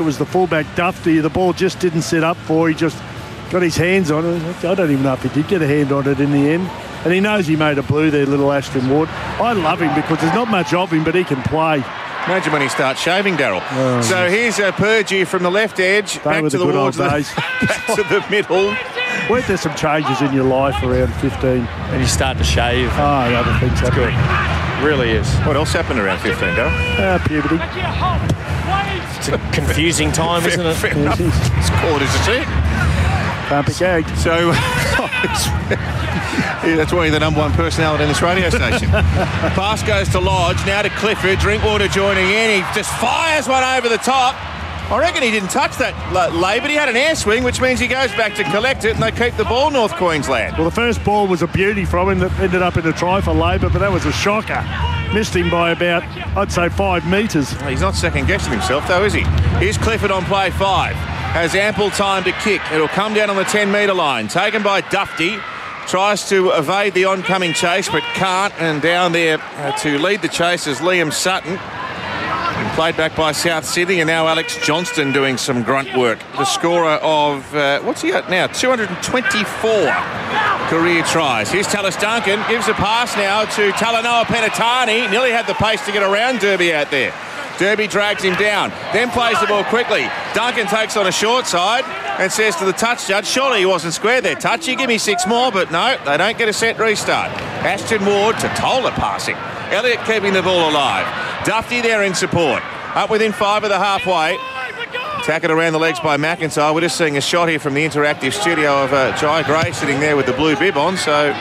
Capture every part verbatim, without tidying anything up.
It was the fullback Dufty. The ball just didn't set up for. He just got his hands on it. I don't even know if he did get a hand on it in the end. And he knows he made a blue there, little Ashton Ward. I love him because there's not much of him, but he can play. Imagine when he starts shaving, Daryl. Oh, so yes. here's a Purgey from the left edge, They back were to the the good wards, old the, days. back to the middle. Weren't there some changes in your life around fifteen? And you start to shave. Oh, other things happen. Good. Really is. What else happened around fifteen, Daryl? Uh, puberty. It's a confusing time, isn't it? Fair enough. It's called as a Can't be gagged. So yeah, that's why you're the number one personality in this radio station. Pass goes to Lodge, now to Clifford. Drinkwater joining in. He just fires one over the top. I reckon he didn't touch that lay, but he had an air swing, which means he goes back to collect it, and they keep the ball, North Queensland. Well, the first ball was a beauty from him that ended up in a try for Labor, but that was a shocker. Missed him by about, I'd say, five metres. He's not second-guessing himself, though, is he? Here's Clifford on play five. Has ample time to kick. It'll come down on the ten-metre line. Taken by Dufty. Tries to evade the oncoming chase, but can't. And down there uh, to lead the chase is Liam Sutton. Played back by South Sydney, and now Alex Johnston doing some grunt work. The scorer of, uh, what's he at now? two hundred twenty-four career tries. Here's Tallis Duncan. Gives a pass now to Talanoa Penatani. Nearly had the pace to get around Derby out there. Derby drags him down, then plays the ball quickly. Duncan takes on a short side and says to the touch judge, surely he wasn't square there, touchy, give me six more, but no, they don't get a set restart. Ashton Ward to Tola passing. Elliott keeping the ball alive. Dufty there in support. Up within five of the halfway. Tackled around the legs by McIntyre. We're just seeing a shot here from the interactive studio of uh, Jai Gray sitting there with the blue bib on, so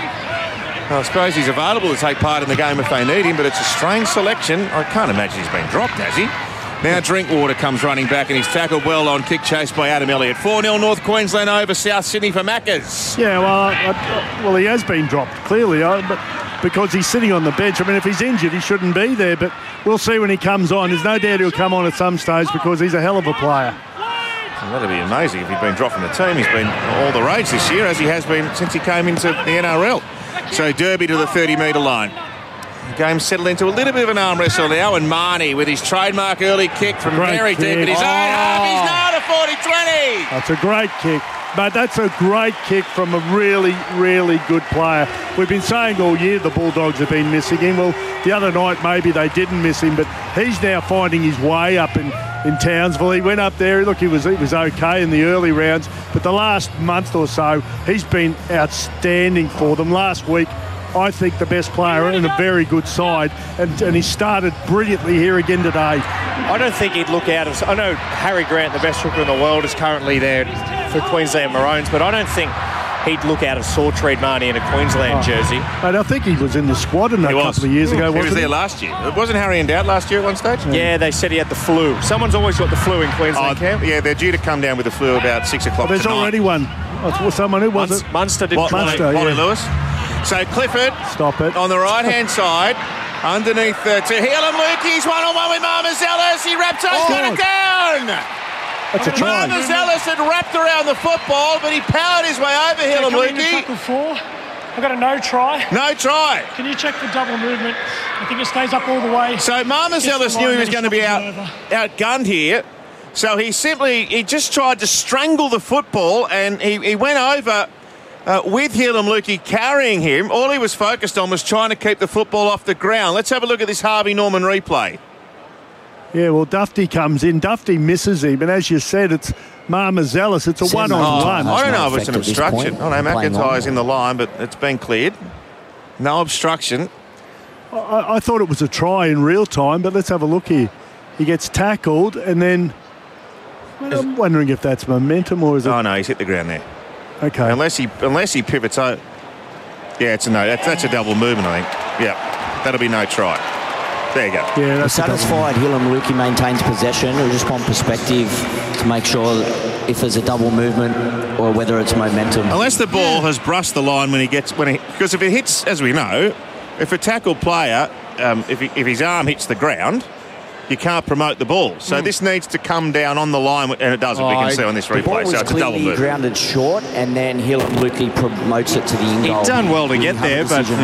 I suppose he's available to take part in the game if they need him, but it's a strange selection. I can't imagine he's been dropped, has he? Now Drinkwater comes running back and he's tackled well on kick chase by Adam Elliott. four nil North Queensland over South Sydney for Maccas. Yeah, well, I, I, well, he has been dropped, clearly, I, but because he's sitting on the bench. I mean, if he's injured, he shouldn't be there, but we'll see when he comes on. There's no doubt he'll come on at some stage because he's a hell of a player. Well, that'd be amazing if he'd been dropped from the team. He's been all the rage this year, as he has been since he came into the N R L. So Derby to the thirty-metre line. The game settled into a little bit of an arm wrestle now, and Marnie with his trademark early kick from Great very kick. deep in his Oh. own half. He's now to forty twenty. That's a great kick. But that's a great kick from a really, really good player. We've been saying all year the Bulldogs have been missing him. Well, the other night maybe they didn't miss him, but he's now finding his way up in, in Townsville. He went up there. Look, he was, he was okay in the early rounds, but the last month or so, he's been outstanding for them. Last week, I think the best player in a very good side, and, and he started brilliantly here again today. I don't think he'd look out of... I know Harry Grant, the best hooker in the world, is currently there for Queensland Maroons, but I don't think he'd look out of Sawtree Marnie in a Queensland Oh. jersey. And I think he was in the squad in a He couple was. of years ago, He wasn't was he? there last year. Wasn't Harry in doubt last year at one stage? Yeah, they said he had the flu. Someone's always got the flu in Queensland Oh, camp. yeah, they're due to come down with the flu about six o'clock There's tonight. already one. Oh, someone who was Munster, it? Munster did What, play. Munster? Molly yeah. Lewis. So Clifford Stop it. on the right-hand side, underneath uh, to Helam Lukey's one-on-one with Marmazelis. He wrapped up, Oh. got it down. That's a try. Marmazelis had wrapped around the football, but he powered his way over Helam Coming into Lukey. tackle four. I've got a no try. No try. Can you check the double movement? I think it stays up all the way. So Marmazelis knew he was going to be out, outgunned here. So he simply, he just tried to strangle the football, and he, he went over uh, with Helam Lukey carrying him. All he was focused on was trying to keep the football off the ground. Let's have a look at this Harvey Norman replay. Yeah, well, Dufty comes in. Dufty misses him. And as you said, it's Marmazelis. It's a Says one-on-one. no. I don't no know if it's an effect at this obstruction. point. I know Playing McIntyre's on. in the line, but it's been cleared. No obstruction. I, I thought it was a try in real time, but let's have a look here. He gets tackled, and then well, I'm wondering if that's momentum or is it... Oh, no, he's hit the ground there. Okay. Unless he unless he pivots out. Yeah, it's a no. That's, that's a double movement, I think. Yeah, that'll be no try. There you go. Yeah, that's a double Satisfied Helam Lukey maintains possession. We just want perspective to make sure if there's a double movement or whether it's momentum. Unless the ball has brushed the line when he gets when he because if it hits, as we know, if a tackle player, um, if he, if his arm hits the ground, you can't promote the ball. So mm. this needs to come down on the line, and it doesn't. Oh, we can see on this the ball replay. was So it's a double clearly move. grounded short, and then Helam Lukey promotes it to the in goal. He'd done well to get there, but decision. mm.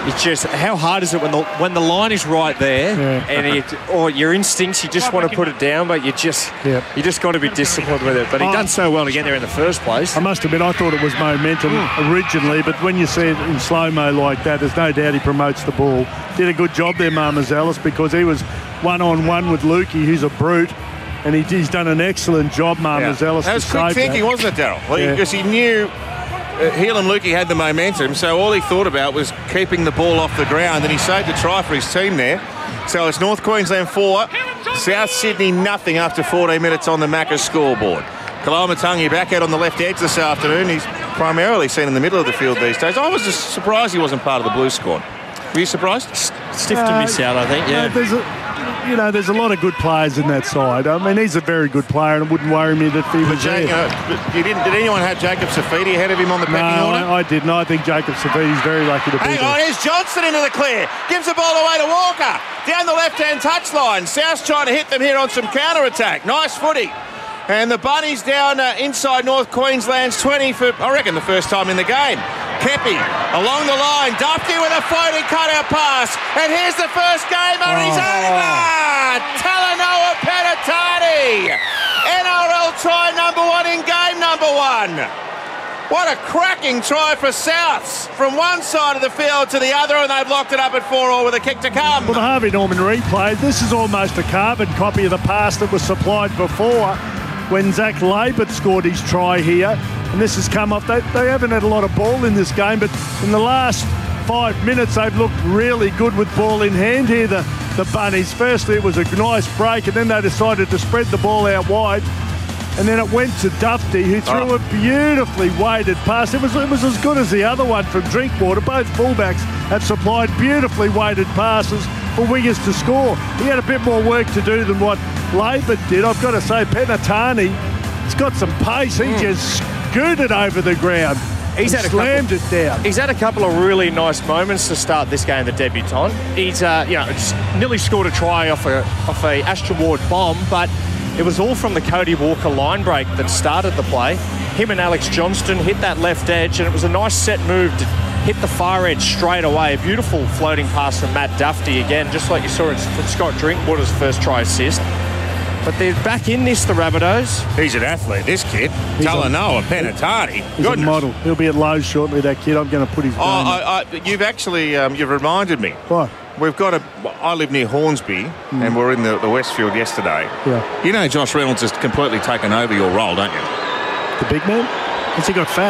It's just, how hard is it when the when the line is right there, Yeah. and it, or your instincts, you just want to put it down, but you just Yep. you just got to be disciplined with it. But he Oh. done so well to get there in the first place. I must admit, I thought it was momentum originally, but when you see it in slow-mo like that, there's no doubt he promotes the ball. Did a good job there, Marmazelis, because he was one-on-one with Lukey, who's a brute, and he, he's done an excellent job, Marmazelis. That was to quick save thinking, that. wasn't it, Daryl? Well, Yeah. Because he knew uh, Heelan Lukey had the momentum, so all he thought about was keeping the ball off the ground, and he saved a try for his team there. So it's North Queensland four, South Sydney nothing after fourteen minutes on the Macca's scoreboard. Kalamatangi back out on the left edge this afternoon. He's primarily seen in the middle of the field these days. I was just surprised he wasn't part of the Blue squad. Were you surprised? Stiff to miss out, I think. Yeah. Uh, there's a, you know, there's a lot of good players in that side. I mean, he's a very good player, and it wouldn't worry me that he was Jake, there. uh, but you didn't, did anyone have Jacob Safidi ahead of him on the No, pecking order? I, I didn't. I think Jacob Savidi's very lucky to be Hang there. on, here's Johnson into the clear. Gives the ball away to Walker. Down the left-hand touchline. South's trying to hit them here on some counter-attack. Nice footy. And the Bunnies down uh, inside North Queensland's twenty for, I reckon, the first time in the game. Kepi along the line. Dufty with a floating cut-out pass. And here's the first game and he's over! Talanoa Penatati. N R L try number one in game number one. What a cracking try for Souths from one side of the field to the other, and they've locked it up at four all with a kick to come. Well, the Harvey Norman replay, this is almost a carbon copy of the pass that was supplied before when Zach Labert scored his try here. And this has come off. They, they haven't had a lot of ball in this game, but in the last five minutes, they've looked really good with ball in hand here, the, the Bunnies. Firstly, it was a nice break, and then they decided to spread the ball out wide. And then it went to Dufty, who threw Oh. a beautifully weighted pass. It was it was as good as the other one from Drinkwater. Both fullbacks have supplied beautifully weighted passes for wingers to score. He had a bit more work to do than what Labor did. I've got to say, Penatani, he's got some pace. He Mm. just scooted over the ground. He's and had a slammed couple- it down. He's had a couple of really nice moments to start this game, the debutant. He's, uh, you know, just nearly scored a try off a off a Ashton Ward bomb, but it was all from the Cody Walker line break that started the play. Him and Alex Johnston hit that left edge, and it was a nice set move to hit the far edge straight away. A beautiful floating pass from Matt Dufty again, just like you saw it from Scott Drinkwater's first try assist. But they're back in this, the Rabbitohs. He's an athlete, this kid. Talanoa Penatati. He's a model. He'll be at Lowe's shortly, that kid. I'm going to put his Oh, name up. I, I, you've actually, um, you've reminded me. What? We've got a, I live near Hornsby, and we're in the, the Westfield yesterday. Yeah. You know Josh Reynolds has completely taken over your role, don't you? The big man? Has he got fat?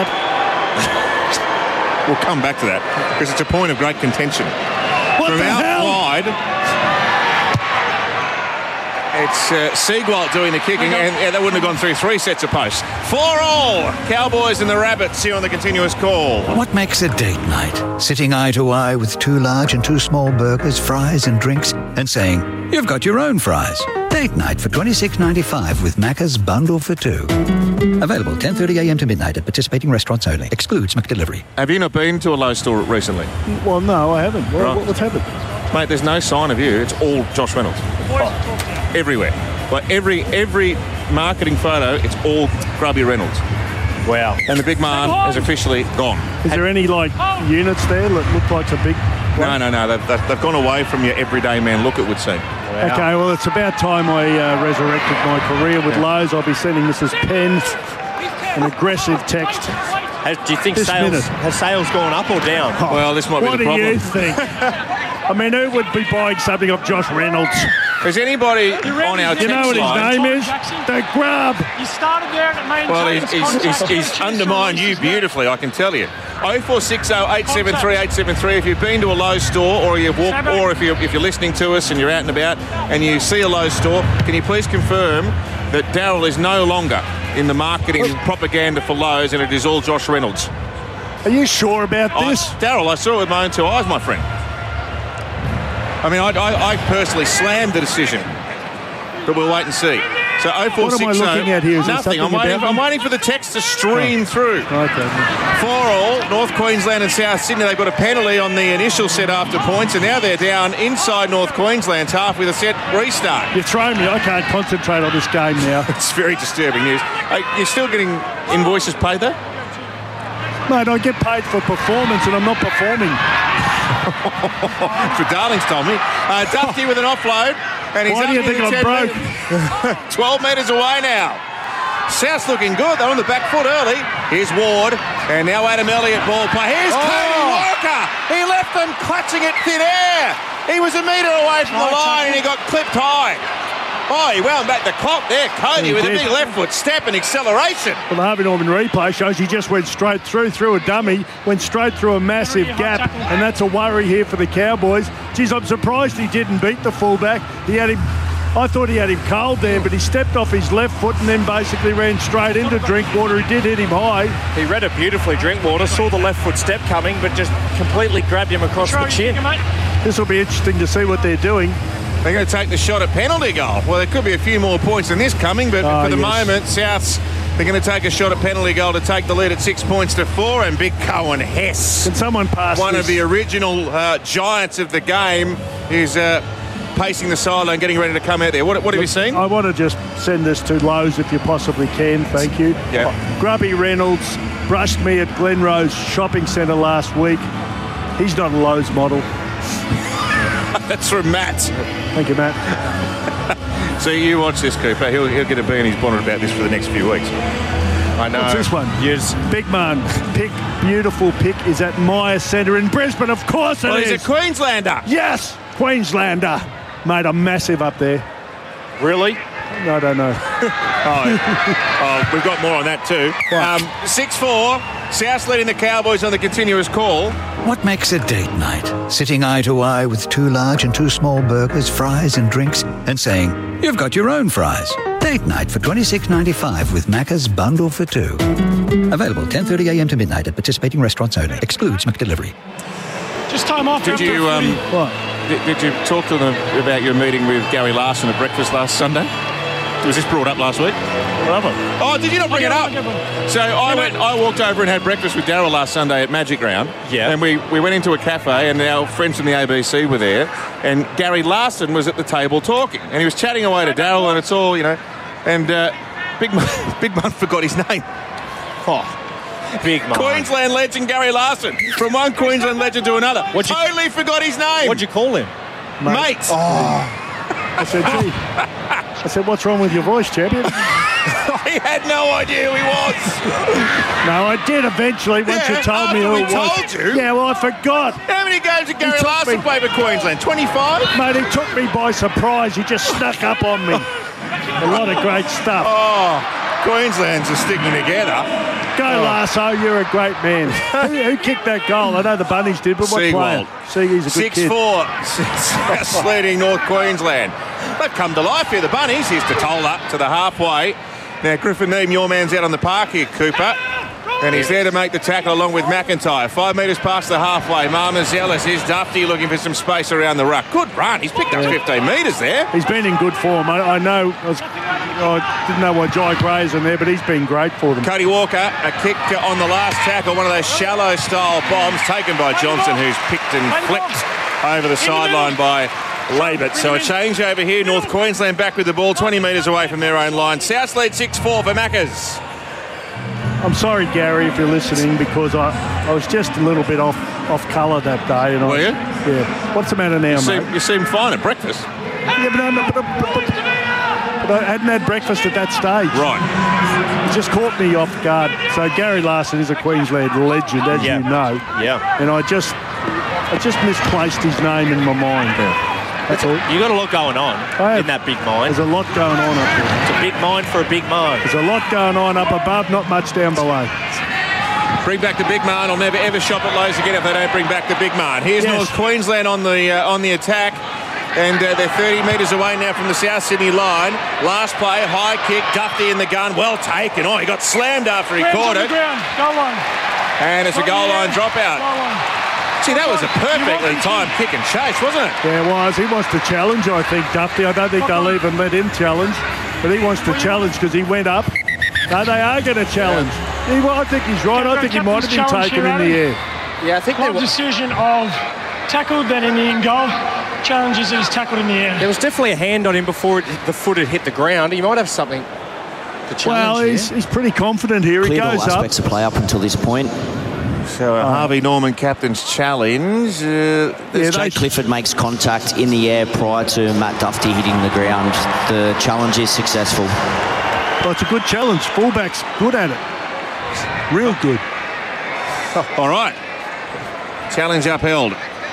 We'll come back to that, because it's a point of great contention. What From the out hell? wide, it's uh, Seagwalt doing the kicking, and yeah, that wouldn't have gone through three sets of posts. Four all, Cowboys and the Rabbits here on the continuous call. What makes a date night? Sitting eye to eye with two large and two small burgers, fries and drinks, and saying, you've got your own fries. Date night for twenty-six ninety-five with Macca's Bundle for Two. Available ten thirty a m to midnight at participating restaurants only. Excludes McDelivery. Have you not been to a Lowe's store recently? Well, no, I haven't. What, Right. What's happened? Mate, there's no sign of you. It's all Josh Reynolds. Everywhere. Like every every marketing photo, it's all Grubby Reynolds. Wow. And the big man is officially gone. Is there any, like, units there that look like a big... No, no, no. They've, they've, they've gone away from your everyday man look, it would seem. Okay, well, it's about time I uh, resurrected my career with Lowe's. I'll be sending Missus Penn an aggressive text. Has, do you think This sales minute. has sales gone up or down? Well, this might be What the do problem. you think? I mean, who would be buying something of Josh Reynolds? Is anybody on our You know what text his line? name is? The Grub. You started there and it maintained Well, he's, its he's, he's, contact. he's undermined you beautifully, I can tell you. oh four six oh, eight seven three, eight seven three. If you've been to a Lowe's store, or you've walked, or if you're, if you're listening to us and you're out and about and you see a Lowe's store, can you please confirm that Daryl is no longer in the marketing propaganda for Lowe's and it is all Josh Reynolds? Are you sure about I- this? Daryl, I saw it with my own two eyes, my friend. I mean, I, I, I personally slammed the decision, but we'll wait and see. So oh four six oh, What am I looking at here? Is there nothing. I'm something waiting, about I'm them? waiting for the text to stream through. Okay. Four all, North Queensland and South Sydney. They've got a penalty on the initial set after points, and now they're down inside North Queensland's half with a set restart. You're throwing me. I can't concentrate on this game now. It's very disturbing news. Hey, you're still getting invoices paid though? Mate, I get paid for performance and I'm not performing. For Darling's told me. Uh, Dufty with an offload. And he's Why up do you near think the I'm ten broke? metre- twelve metres away now. South's looking good. They're on the back foot early. Here's Ward. And now Adam Elliott ball play. Here's Oh. Cody Walker. He left them clutching at thin air. He was a metre away from the line and he got clipped high. Oh, he wound back the clock there, Cody, He with did. a big left foot step and acceleration. Well, the Harvey Norman replay shows he just went straight through, through a dummy, went straight through a massive gap, and that's a worry here for the Cowboys. Geez, I'm surprised he didn't beat the fullback. He had him, I thought he had him cold there, but he stepped off his left foot and then basically ran straight into Drinkwater. He did hit him high. He read it beautifully, Drinkwater, saw the left foot step coming, but just completely grabbed him across the chin. This will be interesting to see what they're doing. They're going to take the shot at penalty goal. Well, there could be a few more points than this coming, but Oh, for the yes. moment, Souths, they're going to take a shot at penalty goal to take the lead at six points to four, and big Cohen Hess, Can someone pass one this? of the original uh, giants of the game, is uh, pacing the sideline, getting ready to come out there. What, what have you seen? I want to just send this to Lowe's if you possibly can, thank you. Yeah. Grubby Reynolds brushed me at Glenrose Shopping Centre last week. He's not a Lowe's model. That's from Matt. Thank you, Matt. So you watch this, Cooper. He'll, he'll get a bee in his bonnet about this for the next few weeks. I know. What's this one? Yes. Big man, pick, beautiful pick is at Myer Centre in Brisbane. Of course it Well, is. he's a Queenslander. Yes, Queenslander. Made a massive up there. Really? I don't know. Oh, oh, we've got more on that too. Um, six four, South leading the Cowboys on the continuous call. What makes a date night? Sitting eye to eye with two large and two small burgers, fries and drinks, and saying, you've got your own fries. Date night for twenty-six ninety-five with Macca's Bundle for Two. Available ten thirty a m to midnight at participating restaurants only. Excludes McDelivery. Just time off. Did after you um, footy. What? did, did you talk to them about your meeting with Gary Larson at breakfast last Sunday? Was this brought up last week? Oh, did you not bring it up? So I went. I walked over and had breakfast with Darryl last Sunday at Magic Round. Yeah. And we, we went into a cafe, and our friends from the A B C were there, and Gary Larson was at the table talking, and he was chatting away to Darryl, and it's all, you know, and uh, Big Mun, Big Mun forgot his name. Oh, big man. Queensland legend Gary Larson, from one Queensland legend to another. What'd you- totally forgot his name. What'd you call him? Mate. I said, gee. I said, what's wrong with your voice, champion? He had no idea who he was. No, I did eventually once Yeah, you told me after who we it was. told you. Yeah, well, I forgot. How many games did Gary took Larson me- play for Queensland? twenty-five? Mate, he took me by surprise. He just snuck up on me. A lot of great stuff. Oh, Queensland's are sticking together. Go, Lasso, you're a great man. who, who kicked that goal? I know the Bunnies did, but what Seawold. player? Seagy's a good six kid. four, South leading North Queensland. They've come to life here, the Bunnies. Here's Totola to the halfway. Now, Griffin Neame, your man's out on the park here, Cooper. And he's there to make the tackle along with McIntyre. Five metres past the halfway. Marmazelis. Here's Dufty looking for some space around the ruck. Good run. He's picked up fifteen metres there. He's been in good form. I, I know, I, was, I didn't know why Jai Gray's in there, but he's been great for them. Cody Walker, a kick on the last tackle. One of those shallow style bombs taken by Johnson, who's picked and flicked over the sideline by Labert. So a change over here. North Queensland back with the ball, twenty metres away from their own line. South lead six four for Maccas. I'm sorry, Gary, if you're listening, because I, I was just a little bit off off colour that day. And I, Were you? Yeah. What's the matter now, You mate? seem, you seem fine at breakfast. Yeah, but, I, but, but, but, but I hadn't had breakfast at that stage. Right. It just caught me off guard. So Gary Larson is a Queensland legend, as Yeah. you know. Yeah. And I just, I just misplaced his name in my mind. That's all. You got a lot going on I have- in that big mind. There's a lot going on up there. It's a big mind for a big mind. There's a lot going on up above, not much down below. Bring back the big man. I'll never ever shop at Lowe's again if they don't bring back the big man. Here's Yes. North Queensland on the uh, on the attack. And uh, they're thirty metres away now from the South Sydney line. Last play, high kick, Dufty in the gun. Well taken. Oh, he got slammed after he Hands caught on it. the ground. Goal line. And it's a goal line dropout. Goal line. See, that was a perfectly timed kick and chase, wasn't it? Yeah, it was. He wants to challenge, I think, Dufty. I don't think they'll even let him challenge. But he wants to challenge because he went up. No, they are going to challenge. He, well, I think he's right. I think he might have been Captain's taken in challenge the here, air. Yeah, I think there Club was, decision of tackled, then in the end goal. Challenges that he's tackled in the air. there was definitely a hand on him before it, the foot had hit the ground. He might have something to challenge Well, here. he's, he's pretty confident here. He Cleared all goes up. aspects of play up until this point. So a Harvey Norman captain's challenge. Uh, yeah, Jake Clifford makes contact in the air prior to Matt Dufty hitting the ground. The challenge is successful. Well, it's a good challenge. Fullback's good at it. Real good. Oh, all right. Challenge upheld.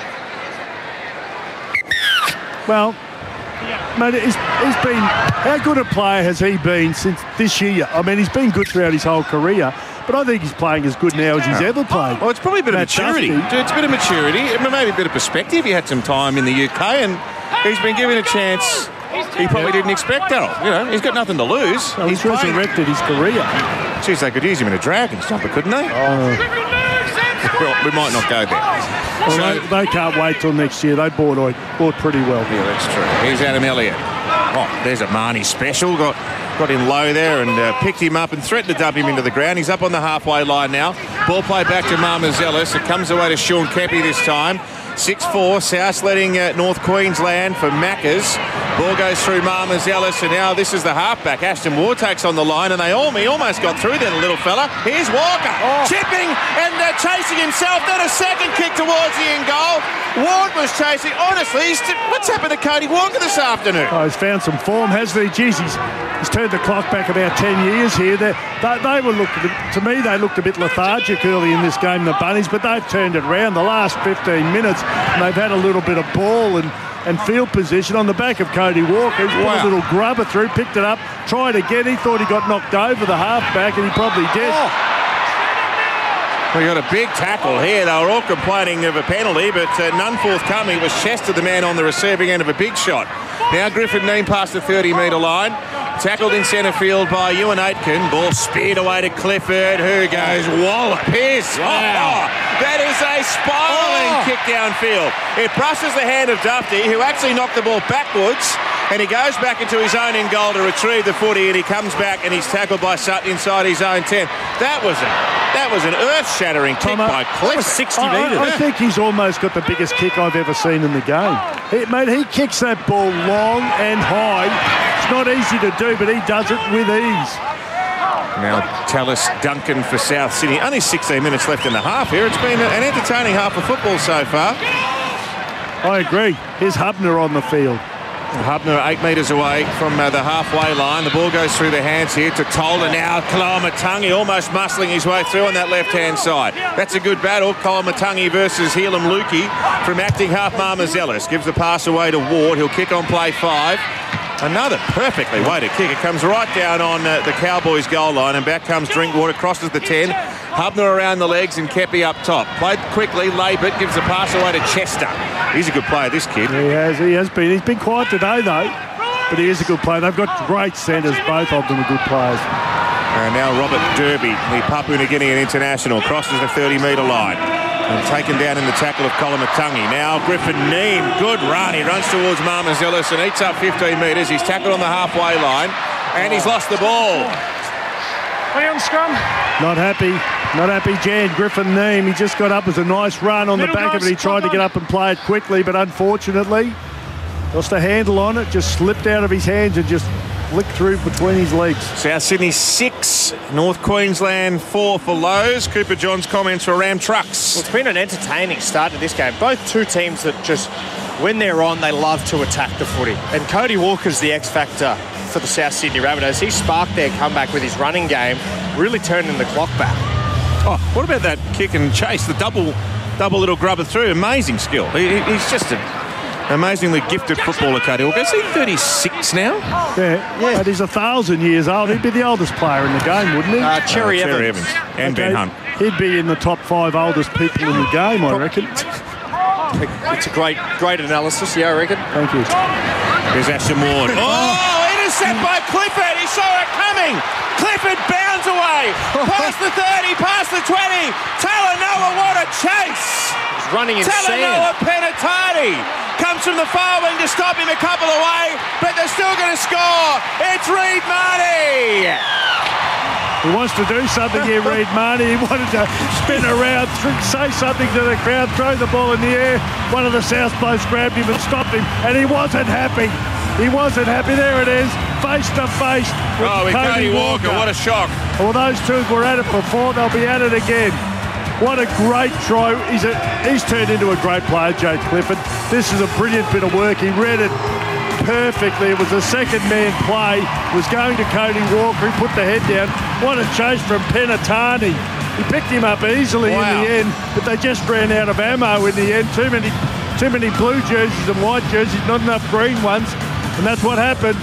Well, mate, he's, he's been... How good a player has he been since this year? I mean, he's been good throughout his whole career, but I think he's playing as good now as he's ever played. Well, it's probably a bit Matt of maturity. Dufty. It's a bit of maturity. Maybe a bit of perspective. He had some time in the U K and he's been given a chance he probably didn't expect, Daryl. You know, he's got nothing to lose. Well, he's he's resurrected his career. Jeez, they could use him in a Dragons jumper, couldn't they? Oh. Well, we might not go there. Well, So- they, they can't wait till next year. They bought, bought pretty well. Yeah, that's true. Here's Adam Elliott. Oh, there's a Marnie special. Got got in low there and uh, picked him up and threatened to dump him into the ground. He's up on the halfway line now. Ball play back to Marmazelis. It comes away to Sean Kepi this time. six four, South letting uh, North Queensland for Maccas. Ball goes through Marmazelis, and now this is the halfback. Ashton Ward takes on the line, and they all, he almost got through there, the little fella. Here's Walker, oh. chipping and uh, chasing himself. Then a second kick towards the end goal. Ward was chasing. Honestly, he's, what's happened to Cody Walker this afternoon? Oh, he's found some form, hasn't he? Jeez, he's, he's turned the clock back about ten years here. They, they, they were looked, to me, they looked a bit lethargic early in this game, the Bunnies, but they've turned it around the last fifteen minutes, and they've had a little bit of ball and, and field position on the back of Cody Walker. He's put Wow. a little grubber through, picked it up, tried again. He thought he got knocked over the halfback, and he probably did. Oh. We got a big tackle here. They were all complaining of a penalty, but uh, none forthcoming. It was Chester, the man on the receiving end of a big shot. Now Griffin Neame past the thirty metre line. Tackled in centre field by Ewan Aitken. Ball speared away to Clifford, who goes wallop. Here's, wow. oh, that is a spiralling oh. kick downfield. It brushes the hand of Dufty, who actually knocked the ball backwards, and he goes back into his own end goal to retrieve the footy, and he comes back and he's tackled by Sutton inside his own ten. That was a, that was an earth-shattering kick Tomo, by Clifford. sixty I, metres. I, I think he's almost got the biggest kick I've ever seen in the game. He, mate, he kicks that ball long and high. It's not easy to do, but he does it with ease. Now Tallis Duncan for South Sydney. Only sixteen minutes left in the half here. It's been an entertaining half of football so far. I agree. Here's Hubner on the field. Hubner eight metres away from uh, the halfway line. The ball goes through the hands here to Tolder now. Koloamatangi almost muscling his way through on that left-hand side. That's a good battle. Koloamatangi versus Helam Lukey from acting half Marmazelis. Gives the pass away to Ward. He'll kick on play five. Another perfectly weighted kick. It comes right down on uh, the Cowboys' goal line, and back comes Drinkwater, crosses the ten. Hubner around the legs and Kepi up top. Played quickly. Laibert gives the pass away to Chester. He's a good player, this kid. He has, he has been. He's been quiet today, though, but he is a good player. They've got great centres. Both of them are good players. And now Robert Derby, the Papua New Guinean international, crosses the thirty metre line. And taken down in the tackle of Koloamatangi. Now Griffin Neame, good run. He runs towards Marmazelis and eats up fifteen metres. He's tackled on the halfway line and he's lost the ball. Play on scrum. Not happy. Not happy, Jan. Griffin Neame. He just got up as a nice run on the Middle back of it. He guys, tried to come get on. up and play it quickly, but unfortunately, lost a handle on it, just slipped out of his hands and just flicked through between his legs. South Sydney six, North Queensland four for Lowe's. Cooper John's comments for Ram Trucks. Well, it's been an entertaining start to this game. Both two teams that just, when they're on, they love to attack the footy. And Cody Walker's the X factor for the South Sydney Rabbitohs. He sparked their comeback with his running game, really turning the clock back. Oh, what about that kick and chase? The double double little grubber through. Amazing skill. He, he's just an amazingly gifted footballer, Cody Walker. Is he thirty-six now? Yeah, yeah. But he's a thousand years old. He'd be the oldest player in the game, wouldn't he? Uh, Cherry, Uh, Cherry Evans. Evans. And Ben Hunt. He'd be in the top five oldest people in the game, I reckon. It's a great, great analysis, yeah, I reckon. Thank you. There's Ashton Ward. Oh, intercept by Clifford. He saw it coming. Clifford bounds away. Past the thirty, past the twenty. Talanoa, what a chase. He's running in Talanoa sand. Penatati comes from the far wing to stop him a couple away, but they're still going to score. It's Reed Marnie. He wants to do something here, Reed Marnie. He wanted to spin around, th- say something to the crowd, throw the ball in the air. One of the South blokes grabbed him and stopped him, and he wasn't happy. He wasn't happy. There it is, face to face with Oh, with Cody Cody Walker. Walker. What a shock. Well, those two were at it before. They'll be at it again. What a great try. He's, a, he's turned into a great player, Jake Clifford. This is a brilliant bit of work. He read it perfectly. It was a second man play. Was going to Cody Walker. He put the head down. What a chase from Penatani. He picked him up easily wow. in the end, but they just ran out of ammo in the end. Too many, too many blue jerseys and white jerseys, not enough green ones, and that's what happened.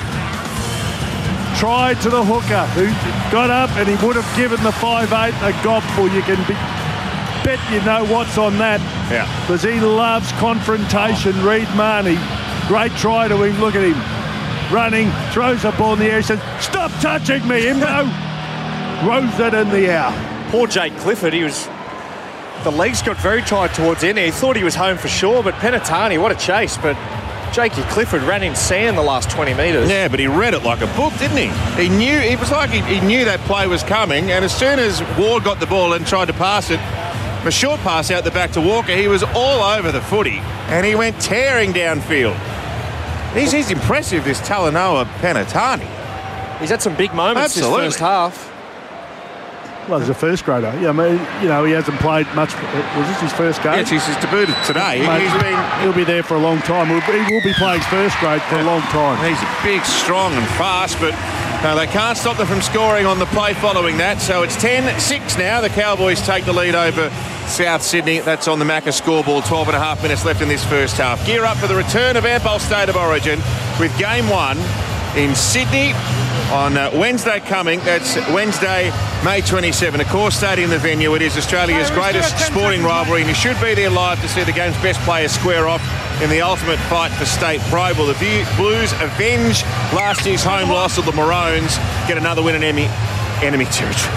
Tried to the hooker, who got up and he would have given the five eight a gobful. You can be, bet you know what's on that. Yeah. Because he loves confrontation. Oh. Reed Mahoney, great try to him. Look at him. Running, throws the ball in the air, says, "Stop touching me, Imbo!" Rose it in the air. Poor Jake Clifford, he was... The legs got very tight towards the end. He thought he was home for sure, but Penatani, what a chase. But Jakey Clifford ran in sand the last twenty metres. Yeah, but he read it like a book, didn't he? He knew, it was like he, he knew that play was coming, and as soon as Ward got the ball and tried to pass it, a short pass out the back to Walker, he was all over the footy, and he went tearing downfield. He's, he's impressive, this Talanoa Penatani. He's had some big moments Absolutely. this first half. Well, he's a first grader. Yeah, I mean, you know, he hasn't played much. Was this his first game? Yes, he's just debuted today. Mate, he's been, he'll be there for a long time. He will be playing first grade for a long time. He's big, strong and fast, but no, they can't stop them from scoring on the play following that. So it's ten six now. The Cowboys take the lead over South Sydney. That's on the Macca scoreboard. twelve and a half minutes left in this first half. Gear up for the return of Ampol State of Origin with game one in Sydney on uh, Wednesday coming. That's Wednesday, May twenty-seventh. Of course, stadium the venue. It is Australia's greatest sporting rivalry, and you should be there live to see the game's best players square off in the ultimate fight for state pride. Will the Blues avenge last year's home loss of the Maroons, get another win in enemy, enemy territory?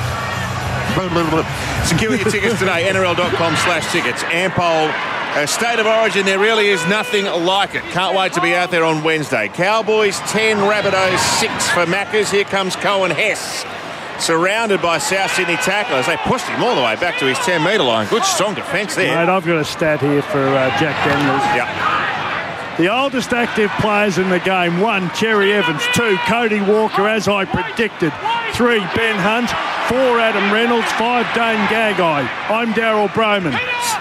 Secure your tickets today, N R L dot com slash tickets. Ampol A State of Origin, there really is nothing like it. Can't wait to be out there on Wednesday. Cowboys ten, Rabbitohs six for Maccas. Here comes Cohen Hess, surrounded by South Sydney tacklers. They pushed him all the way back to his ten metre line. Good, strong defence there. Mate, I've got a stat here for uh, Jack Daniels. Yeah. The oldest active players in the game. One, Cherry Evans. Two, Cody Walker, as I predicted. Three, Ben Hunt. Four, Adam Reynolds. Five, Dane Gagai. I'm Daryl Broman.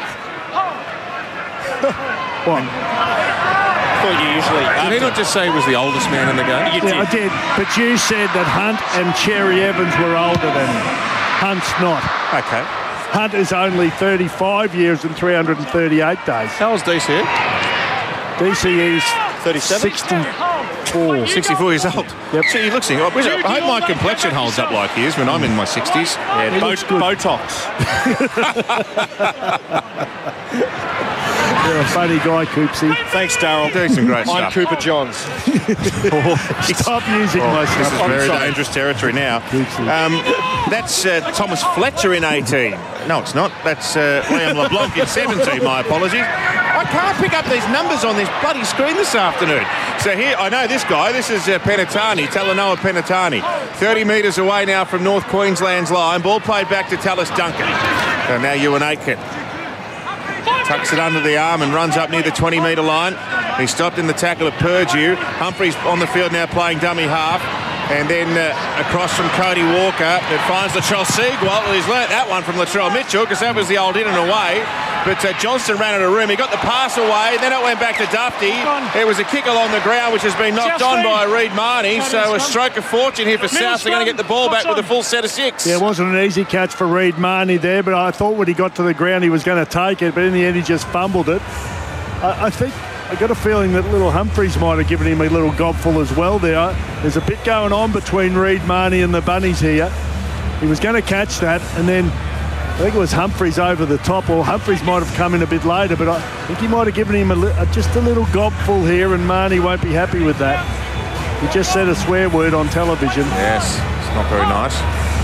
What? Well, you usually... Did he not just say he was the oldest man in the game? You yeah, did. I did. But you said that Hunt and Cherry Evans were older than him. Hunt's not. Okay. Hunt is only thirty-five years and three hundred thirty-eight days. How old's D C? D C is thirty-seven? sixty-four. sixty-four years old. Yep. See, he looks... I hope my complexion holds up like his when I'm in my sixties. Yeah, bo- Botox. You're a funny guy, Coopsy. Thanks, Daryl. Doing some great I'm stuff. Cooper Johns. Stop using Oh, my this is stuff. very sorry. dangerous territory now. Um, that's uh, Thomas Fletcher in eighteen. No, it's not. That's uh, Liam LeBlanc in seventeen. My apologies. I can't pick up these numbers on this bloody screen this afternoon. So here, I know this guy. This is uh, Penatani, Talanoa Penatani. thirty metres away now from North Queensland's line. Ball played back to Tallis Duncan. So now Ewan Aitken tucks it under the arm and runs up near the twenty metre line. He stopped in the tackle of Purdue. Humphreys on the field now playing dummy half. And then uh, across from Cody Walker, it finds Latrell Seagwalt. Well, he's learnt that one from Latrell Mitchell because that was the old in and away. But uh, Johnston ran out of room. He got the pass away. Then it went back to Dufty. It was a kick along the ground which has been knocked on by Reed Mahoney. So a stroke of fortune here for South. They're going to get the ball back with a full set of six. Yeah, it wasn't an easy catch for Reed Mahoney there, but I thought when he got to the ground he was going to take it, but in the end he just fumbled it. I, I think... I got a feeling that little Humphreys might have given him a little gobful as well there. There's a bit going on between Reed Mahoney and the Bunnies here. He was going to catch that, and then I think it was Humphreys over the top, or Humphreys might have come in a bit later, but I think he might have given him a li- just a little gobful here, and Mahoney won't be happy with that. He just said a swear word on television. Yes, it's not very nice.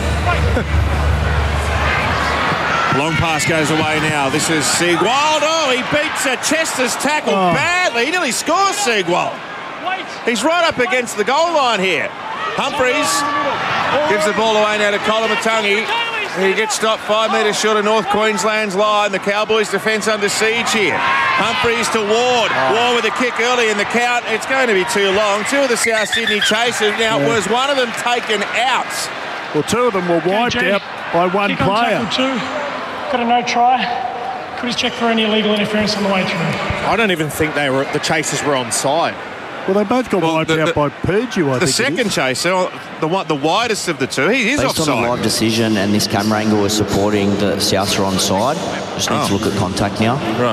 Long pass goes away now. This is Seagwalt. Oh, he beats uh, Chester's tackle Oh. badly. He nearly scores Seagwalt. He's right up against the goal line here. Humphreys gives the ball away now to Colamatungi. He gets stopped five metres short of North Queensland's line. The Cowboys' defence under siege here. Humphreys to Ward. Oh. Ward with a kick early in the count. It's going to be too long. Two of the South Sydney chasers. Now, Yeah. was one of them taken out? Well, two of them were wiped Jay. out by one Kick on player. tackle two. got a no try. Could have checked for any illegal interference on the way through. I don't even think they were. The chasers were onside. Well, they both got Well, wiped the- out the- by Purdue, I The think it second is. chaser, the one, the widest of the two, he is Based on the offside. live decision and this camera angle is supporting the Souths are onside. Just need Oh. to look at contact now. Right.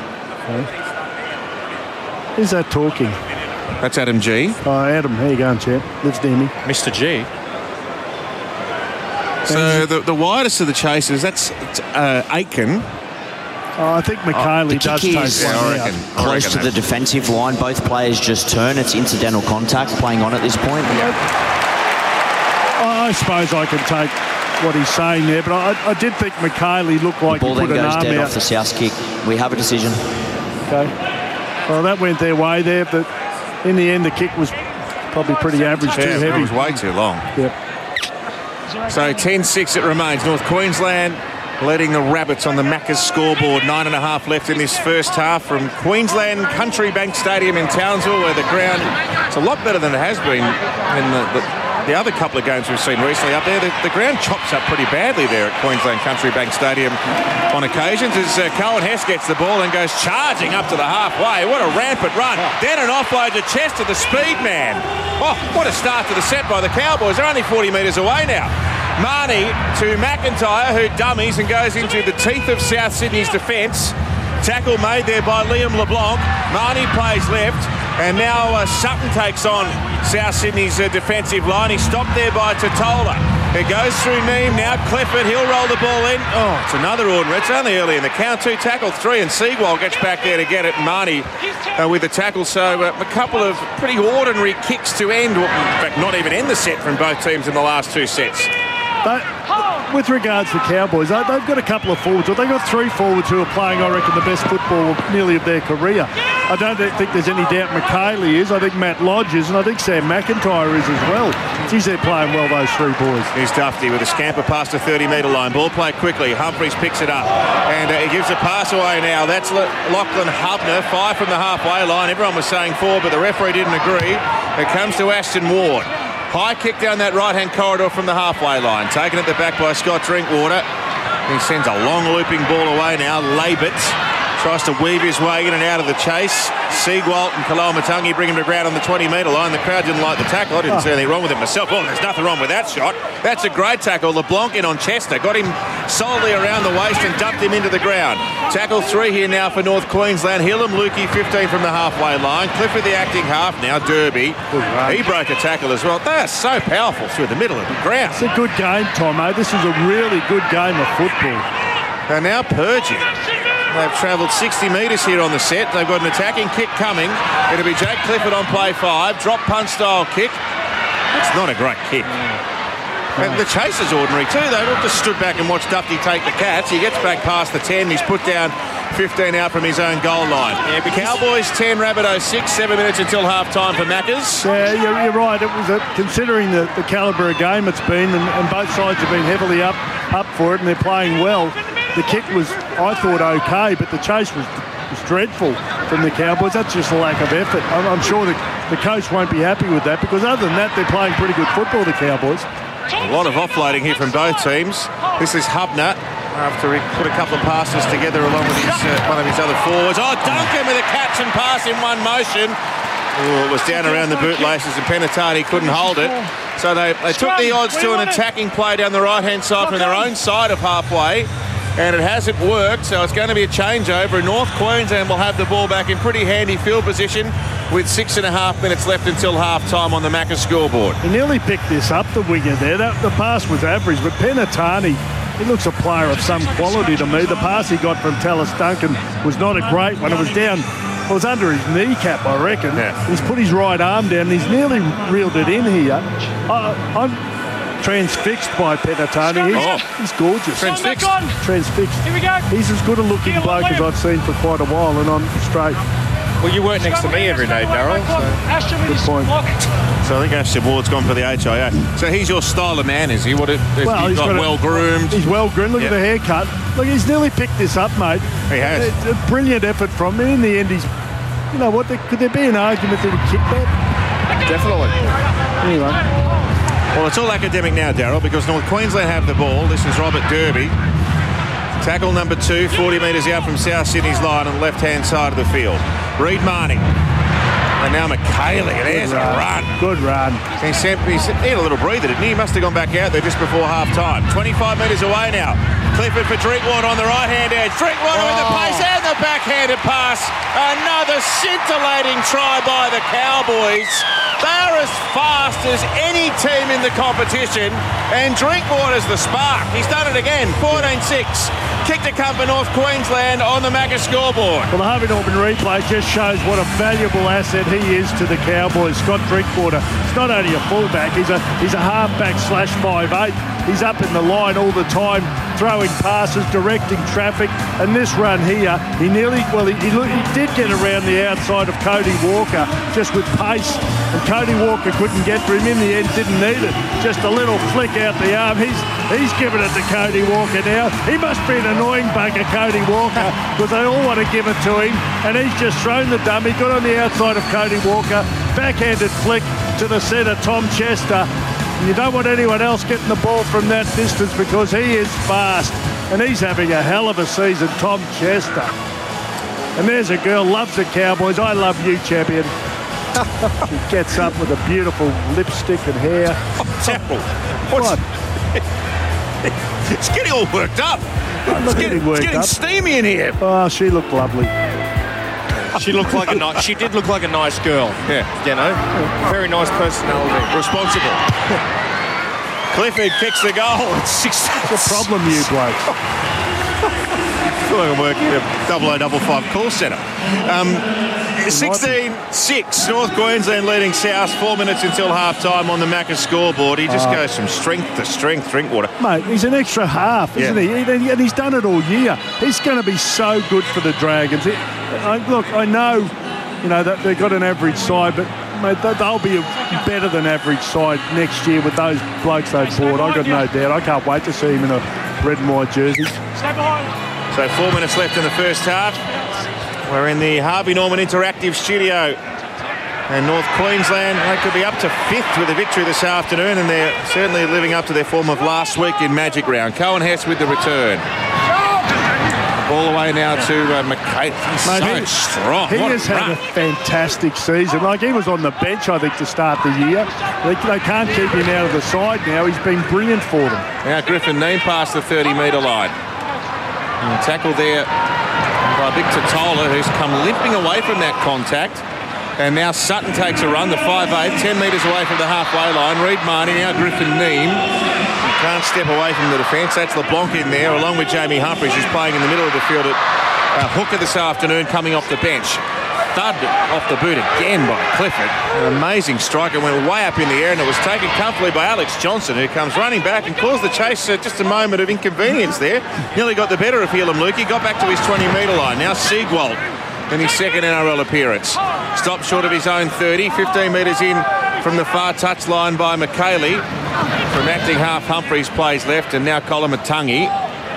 Who's that talking? That's Adam G. Oh, Adam, how you going, champ? Lives near me. Mister G. So the, the widest of the chasers, that's uh, Aiken. Oh, I think The McKaylee does kick take is Yeah, I one reckon. out. I close reckon to the that's- defensive line. Both players just turn. It's incidental contact playing on at this point. I suppose I can take what he's saying there, but I, I did think McKaylee looked like he Ball then put an goes arm dead out. off the South kick. We have a decision. Okay. Well, that went their way there, but in the end, the kick was probably pretty average, too Yeah, it heavy. was way too long. Yep. So ten six it remains. North Queensland leading the Rabbits on the Macca's scoreboard. Nine and a half left in this first half from Queensland Country Bank Stadium in Townsville, where the ground is a lot better than it has been in the, the, the other couple of games we've seen recently up there. The, the ground chops up pretty badly there at Queensland Country Bank Stadium on occasions as uh, Cohen Hess gets the ball and goes charging up to the halfway. What a rampant run. Then an offload to chest to the speed man. Oh, what a start to the set by the Cowboys. They're only forty metres away now. Marnie to McIntyre, who dummies and goes into the teeth of South Sydney's defence. Tackle made there by Liam LeBlanc. Marnie plays left, and now uh, Sutton takes on South Sydney's uh, defensive line. He's stopped there by Totola. It goes through Neem, now Clifford, he'll roll the ball in. Oh, it's another ordinary. It's only early in the count. Two tackle, three, and Seagull gets back there to get it. Marnie uh, with the tackle. So uh, a couple of pretty ordinary kicks to end, in fact, not even end the set from both teams in the last two sets. But with regards to Cowboys, they- they've got a couple of forwards, or they've got three forwards who are playing, I reckon, the best football nearly of their career. I don't think there's any doubt McKaylee is. I think Matt Lodge is, and I think Sam McIntyre is as well. Geez, they're playing well, those three boys. Here's Dufty with a scamper past the thirty metre line. Ball played quickly. Humphries picks it up. And uh, he gives a pass away now. That's Le- Lachlan Hubner. Five from the halfway line. Everyone was saying four, but the referee didn't agree. It comes to Ashton Ward. High kick down that right-hand corridor from the halfway line. Taken at the back by Scott Drinkwater. He sends a long looping ball away now. Labert tries to weave his way in and out of the chase. Seagwalt and Kaloamatangi bring him to ground on the twenty metre line. The crowd didn't like the tackle. I didn't see anything wrong with it myself. Oh, there's nothing wrong with that shot. That's a great tackle. LeBlanc in on Chester. Got him solidly around the waist and dumped him into the ground. Tackle three here now for North Queensland. Hillam Lukey, fifteen from the halfway line. Clifford the acting half. Now Derby. He broke a tackle as well. They are so powerful through the middle of the ground. It's a good game, Tomo. This is a really good game of football. And now Purgey. They've travelled sixty metres here on the set. They've got an attacking kick coming. It'll be Jake Clifford on play five. Drop punch style kick. That's not a great kick. And the chase is ordinary too. They just stood back and watched Dufty take the catch. He gets back past the ten. He's put down fifteen out from his own goal line. Yeah, Cowboys ten, Rabbitohs six. Seven minutes until half time for Maccas. Yeah, you're, you're right. It was a, considering the, the calibre of game it's been, and, and both sides have been heavily up up for it, and they're playing well. The kick was, I thought, okay, but the chase was was dreadful from the Cowboys. That's just a lack of effort. I'm, I'm sure the, the coach won't be happy with that, because other than that, they're playing pretty good football, the Cowboys. A lot of offloading here from both teams. This is Hubner after he put a couple of passes together along with his, uh, one of his other forwards. Oh, Duncan with a catch and pass in one motion. Oh, it was down around the bootlaces and Penatati couldn't hold it. So they, they took the odds to an attacking play down the right-hand side from their own side of halfway. And it hasn't worked, so it's going to be a changeover. North Queensland will have the ball back in pretty handy field position with six and a half minutes left until half-time on the Macca scoreboard. He nearly picked this up, the winger there. That, the pass was average, but Penatani, he looks a player of some quality to me. The pass he got from Tallis Duncan was not a great one. It was down, it was under his kneecap, I reckon. Yeah. He's put his right arm down, and he's nearly reeled it in here. Uh, I'm transfixed by Penatani. He's, Oh. he's gorgeous. Transfixed. Transfixed. Here we go. He's as good a looking bloke as I've seen for quite a while, and I'm straight. Well, you weren't next to me every day, Darryl. So. Good point. So I think Ashton Ward's gone for the H I A. So he's your style of man, is he? What? It, is Well, he he's got, got a- well groomed. He's well groomed. Look Yep. at the haircut. Look, he's nearly picked this up, mate. He has. It's a brilliant effort from him. In the end, he's, you know what, there, could there be an argument that he kicked that? Definitely. Anyway. Well, it's all academic now, Darryl, because North Queensland have the ball. This is Robert Derby. Tackle number two, forty metres out from South Sydney's line on the left-hand side of the field. Reid Marnie. And now McKaylee. There's a run. Good run. He sent, he sent, he had a little breather, didn't he? He must have gone back out there just before half-time. twenty-five metres away now. Clifford for Drinkwater on the right-hand edge. Drinkwater oh. with the pace and the backhanded pass. Another scintillating try by the Cowboys. They're as fast as any team in the competition, and Drinkwater's the spark. He's done it again. fourteen six. Kick to come for North Queensland on the Macca scoreboard. Well, the Harvey Norman replay just shows what a valuable asset he is to the Cowboys. Scott Drinkwater, he's not only a fullback, he's a he's a halfback slash five eight. He's up in the line all the time, throwing passes, directing traffic. And this run here, he nearly, well, he, he, he did get around the outside of Cody Walker just with pace. And Cody Walker couldn't get to him. In the end, didn't need it. Just a little flick out the arm. He's he's giving it to Cody Walker now. He must be an annoying bugger, Cody Walker, because they all want to give it to him. And he's just thrown the dummy, got on the outside of Cody Walker. Backhanded flick to the centre, Tom Chester. And you don't want anyone else getting the ball from that distance because he is fast. And he's having a hell of a season, Tom Chester. And there's a girl, loves the Cowboys. I love you, champion. She gets up with a beautiful lipstick and hair. Oh, terrible. What? It's getting all worked up. I'm it's not getting, getting worked it's getting up. steamy in here. Oh, she looked lovely. She looked like a nice. She did look like a nice girl. Yeah, you know, very nice personality, responsible. Clifford kicks the goal. It's six. What's the problem, you bloke? I feel like I'm working at a double oh double five call centre. Um, sixteen six, North Queensland leading South. Four minutes until half-time on the Macca scoreboard. He just uh, goes from strength to strength, Drinkwater. Mate, he's an extra half, isn't yeah. he? And he's done it all year. He's going to be so good for the Dragons. It, I, look, I know, you know, that they've got an average side, but mate, they'll be a better than average side next year with those blokes they've bought. I've got no doubt. I can't wait to see him in a red and white jersey. So four minutes left in the first half. We're in the Harvey Norman Interactive Studio. And North Queensland, they could be up to fifth with a victory this afternoon, and they're certainly living up to their form of last week in Magic Round. Cohen Hess with the return. All the way now to uh, McKay. He's Mate, so he, strong. He what has a had run. a fantastic season. Like, he was on the bench, I think, to start the year. They, they can't keep him out of the side now. He's been brilliant for them. Now Griffin Neame past the thirty metre line. And tackle there by Vic Totola, who's come limping away from that contact. And now Sutton takes a run, the five eight, ten metres away from the halfway line. Reid Marnie, now Griffin Neame. Can't step away from the defence. That's LeBlanc in there, along with Jamie Humphries, who's playing in the middle of the field at uh, hooker this afternoon, coming off the bench. Thud off the boot again by Clifford. An amazing strike. It went way up in the air, and it was taken comfortably by Alex Johnson, who comes running back and calls the chase uh, just a moment of inconvenience there. Nearly got the better of Helam Lukey. Got back to his twenty metre line. Now Siegwald in his second N R L appearance. Stopped short of his own thirty, fifteen metres in from the far touchline by McKaylee. From acting half, Humphries plays left, and now Colin Matangi.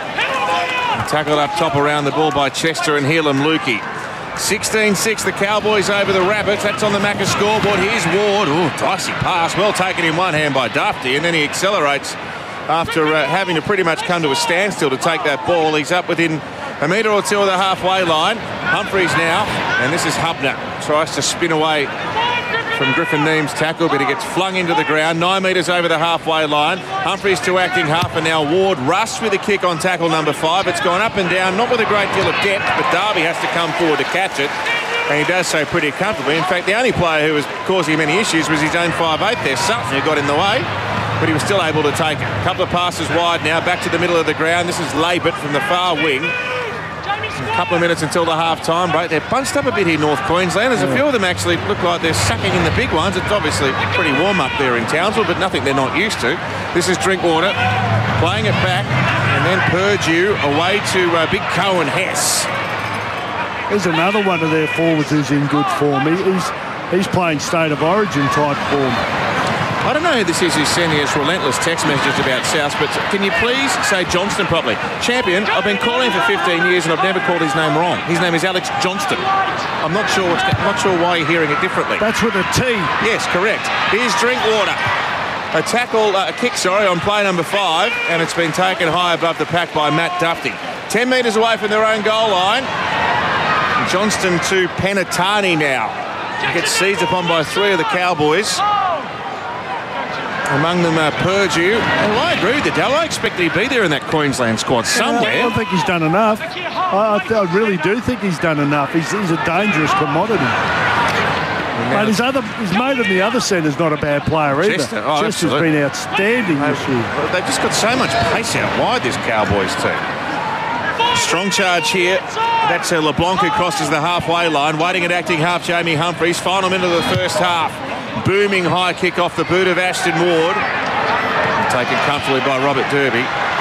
Tackled up top around the ball by Chester and Helam Lukey. sixteen six, the Cowboys over the Rabbits. That's on the Macca scoreboard. Here's Ward. Oh, dicey pass. Well taken in one hand by Dufty, and then he accelerates after uh, having to pretty much come to a standstill to take that ball. He's up within a metre or two of the halfway line. Humphries now, and this is Hubner. Tries to spin away from Griffin Neame's tackle, but he gets flung into the ground. Nine metres over the halfway line. Humphries to acting half, and now Ward. Russ with a kick on tackle number five. It's gone up and down, not with a great deal of depth, but Darby has to come forward to catch it, and he does so pretty comfortably. In fact, the only player who was causing him any issues was his own five eight there, Sutton, who got in the way, but he was still able to take it. A couple of passes wide now, back to the middle of the ground. This is Labert from the far wing. A couple of minutes until the half-time break. They're bunched up a bit here, North Queensland. There's a few of them actually look like they're sucking in the big ones. It's obviously pretty warm up there in Townsville, but nothing they're not used to. This is Drinkwater playing it back, and then Purdue away to uh, Big Cohen Hess. There's another one of their forwards who's in good form. He, he's he's playing state of origin type form. I don't know who this is who's sending us relentless text messages about South, but can you please say Johnston properly? Champion, I've been calling him for fifteen years and I've never called his name wrong. His name is Alex Johnston. I'm not sure what's, I'm not sure why you're hearing it differently. That's with a T. Yes, correct. Here's Drinkwater. A tackle, uh, a kick, sorry, on play number five, and it's been taken high above the pack by Matt Dufty. ten metres away from their own goal line. Johnston to Penatani now. He gets seized upon by three of the Cowboys. Among them, uh, Purdue. Well, I agree with you, Dal. I expect he'd be there in that Queensland squad somewhere. Yeah, I don't think he's done enough. I, I really do think he's done enough. He's, he's a dangerous commodity. But his other, his mate on the other centre's not a bad player either. Chester, oh, Chester's been outstanding this year. They've just got so much pace out wide, this Cowboys team. Strong charge here. That's uh, LeBlanc who crosses the halfway line. Waiting at acting half, Jamie Humphries. Final minute of the first half. Booming high kick off the boot of Ashton Ward. Taken comfortably by Robert Derby.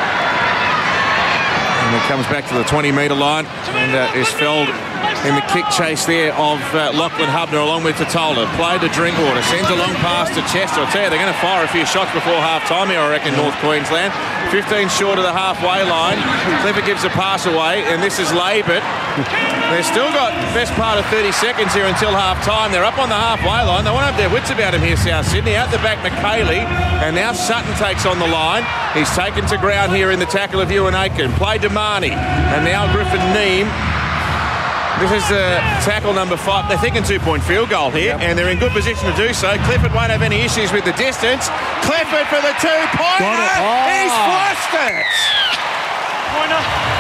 And it comes back to the twenty metre line and uh, is felled in the kick chase there of uh, Lachlan Hubner along with Totola. Play to Drinkwater, sends a long pass to Chester. I'll tell you, they're going to fire a few shots before half-time here, I reckon, North Queensland. fifteen short of the halfway line. Clifford gives a pass away, and this is Labert. They've still got the best part of thirty seconds here until half-time. They're up on the halfway line. They won't have their wits about him here, South Sydney. Out the back, McKaylee, and now Sutton takes on the line. He's taken to ground here in the tackle of Ewan Aitken. Play to Marnie, and now Griffin Neame. This is uh, tackle number five. They're thinking two-point field goal here, yep. And they're in good position to do so. Clifford won't have any issues with the distance. Clifford for the two-pointer. Oh. He's flushed it. Pointer.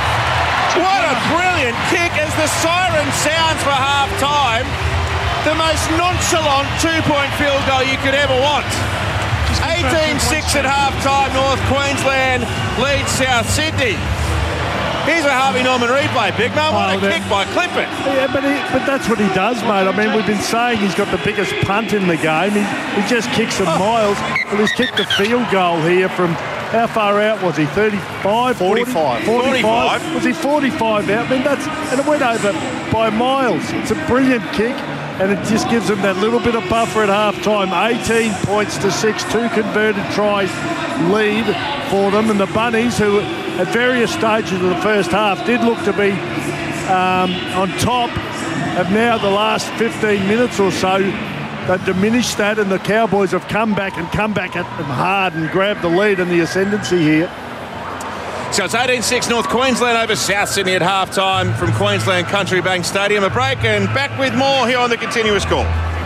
What a brilliant kick as the siren sounds for half-time. The most nonchalant two-point field goal you could ever want. eighteen six at half-time. North Queensland leads South Sydney. Here's a Harvey Norman replay, big man. What oh, a kick by Clifford. Yeah, but he, but that's what he does, mate. I mean, we've been saying he's got the biggest punt in the game. He, he just kicks them oh. miles. Well, he's kicked a field goal here from, how far out was he? thirty-five? forty-five. forty, forty-five. forty-five. Was he forty-five out? I mean, that's, and it went over by miles. It's a brilliant kick, and it just gives them that little bit of buffer at half-time. eighteen points to six, two converted tries lead for them. And the Bunnies, who at various stages of the first half did look to be um, on top, have now the last fifteen minutes or so, they've diminished that, and the Cowboys have come back and come back at them hard and grabbed the lead and the ascendancy here. So it's eighteen six North Queensland over South Sydney at half-time from Queensland Country Bank Stadium. A break and back with more here on The Continuous Call.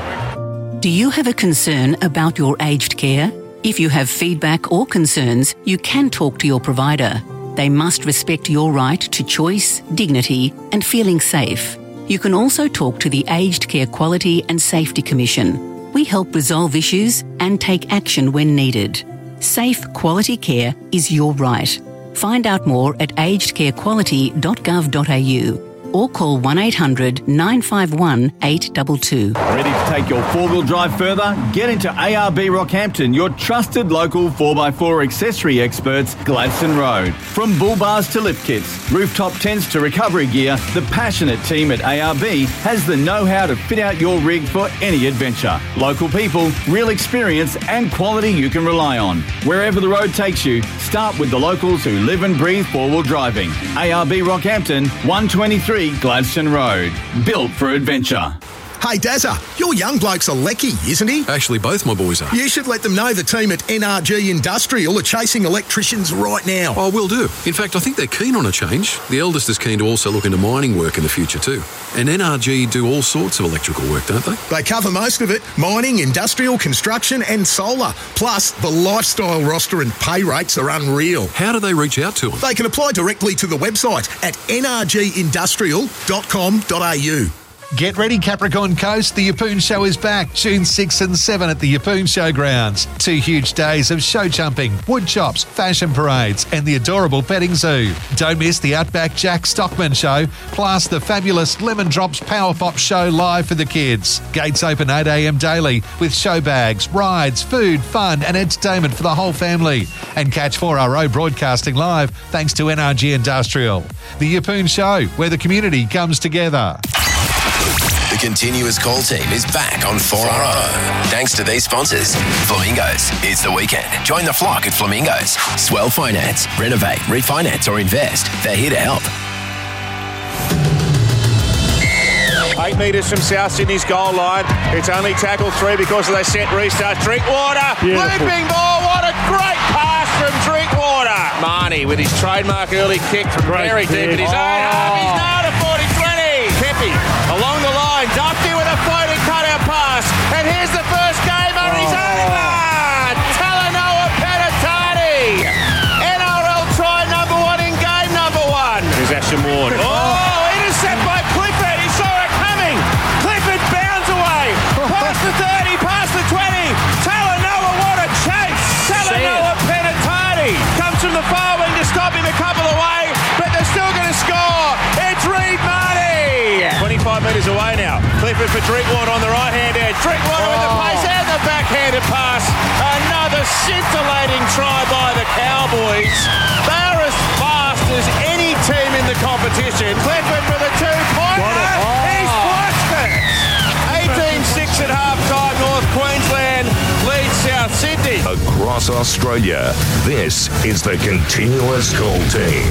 Do you have a concern about your aged care? If you have feedback or concerns, you can talk to your provider. They must respect your right to choice, dignity, and feeling safe. You can also talk to the Aged Care Quality and Safety Commission. We help resolve issues and take action when needed. Safe, quality care is your right. Find out more at aged care quality dot gov dot a u or call one eight hundred nine five one eight two two. Ready to take your four-wheel drive further? Get into A R B Rockhampton, your trusted local four by four accessory experts, Gladstone Road. From bull bars to lift kits, rooftop tents to recovery gear, the passionate team at A R B has the know-how to fit out your rig for any adventure. Local people, real experience and quality you can rely on. Wherever the road takes you, start with the locals who live and breathe four-wheel driving. A R B Rockhampton, one twenty-three Gladstone Road. Built for adventure. Hey, Dazza, your young bloke's a lecky, isn't he? Actually, both my boys are. You should let them know the team at N R G Industrial are chasing electricians right now. Oh, will do. In fact, I think they're keen on a change. The eldest is keen to also look into mining work in the future too. And N R G do all sorts of electrical work, don't they? They cover most of it. Mining, industrial, construction and solar. Plus, the lifestyle roster and pay rates are unreal. How do they reach out to them? They can apply directly to the website at n r g industrial dot com dot a u. Get ready, Capricorn Coast. The Yeppoon Show is back June sixth and seventh at the Yeppoon Showgrounds. Two huge days of show jumping, wood chops, fashion parades and the adorable petting zoo. Don't miss the Outback Jack Stockman Show, plus the fabulous Lemon Drops Power Pop Show live for the kids. Gates open eight a m daily with show bags, rides, food, fun and entertainment for the whole family. And catch four R O broadcasting live thanks to N R G Industrial. The Yeppoon Show, where the community comes together. The Continuous Call team is back on four R O. Thanks to these sponsors. Flamingos. It's the weekend. Join the flock at Flamingos. Swell Finance. Renovate, refinance or invest. They're here to help. Eight metres from South Sydney's goal line. It's only tackle three because of the set restart. Drinkwater. Beautiful. Looping ball. What a great pass from Drinkwater. Marnie with his trademark early kick from Great very deep in kick. his own half. He's now to forty twenty. Kepi along the line. Dufty with a floating cutout pass. And here's the first game and he's over. Talanoa Penatati. N R L try number one in game number one. Here's Ashton Ward. Oh, intercept by Clifford. He saw it coming. Clifford bounds away. Past the thirty, past the twenty. Talanoa, what a chase. Talanoa Penatati comes from the far wing to stop him a couple away, but they're still going to score. It's Reed Marnie. twenty-five metres away now. Clifford for Drinkwater on the right-hand edge. Drinkwater with the pace and the backhanded pass. Another scintillating try by the Cowboys. They're as fast as any team in the competition. Clifford for the two-pointer. He's flushed it. eighteen six at half-time. North Queensland leads South Sydney. Across Australia, this is the Continuous Call Team.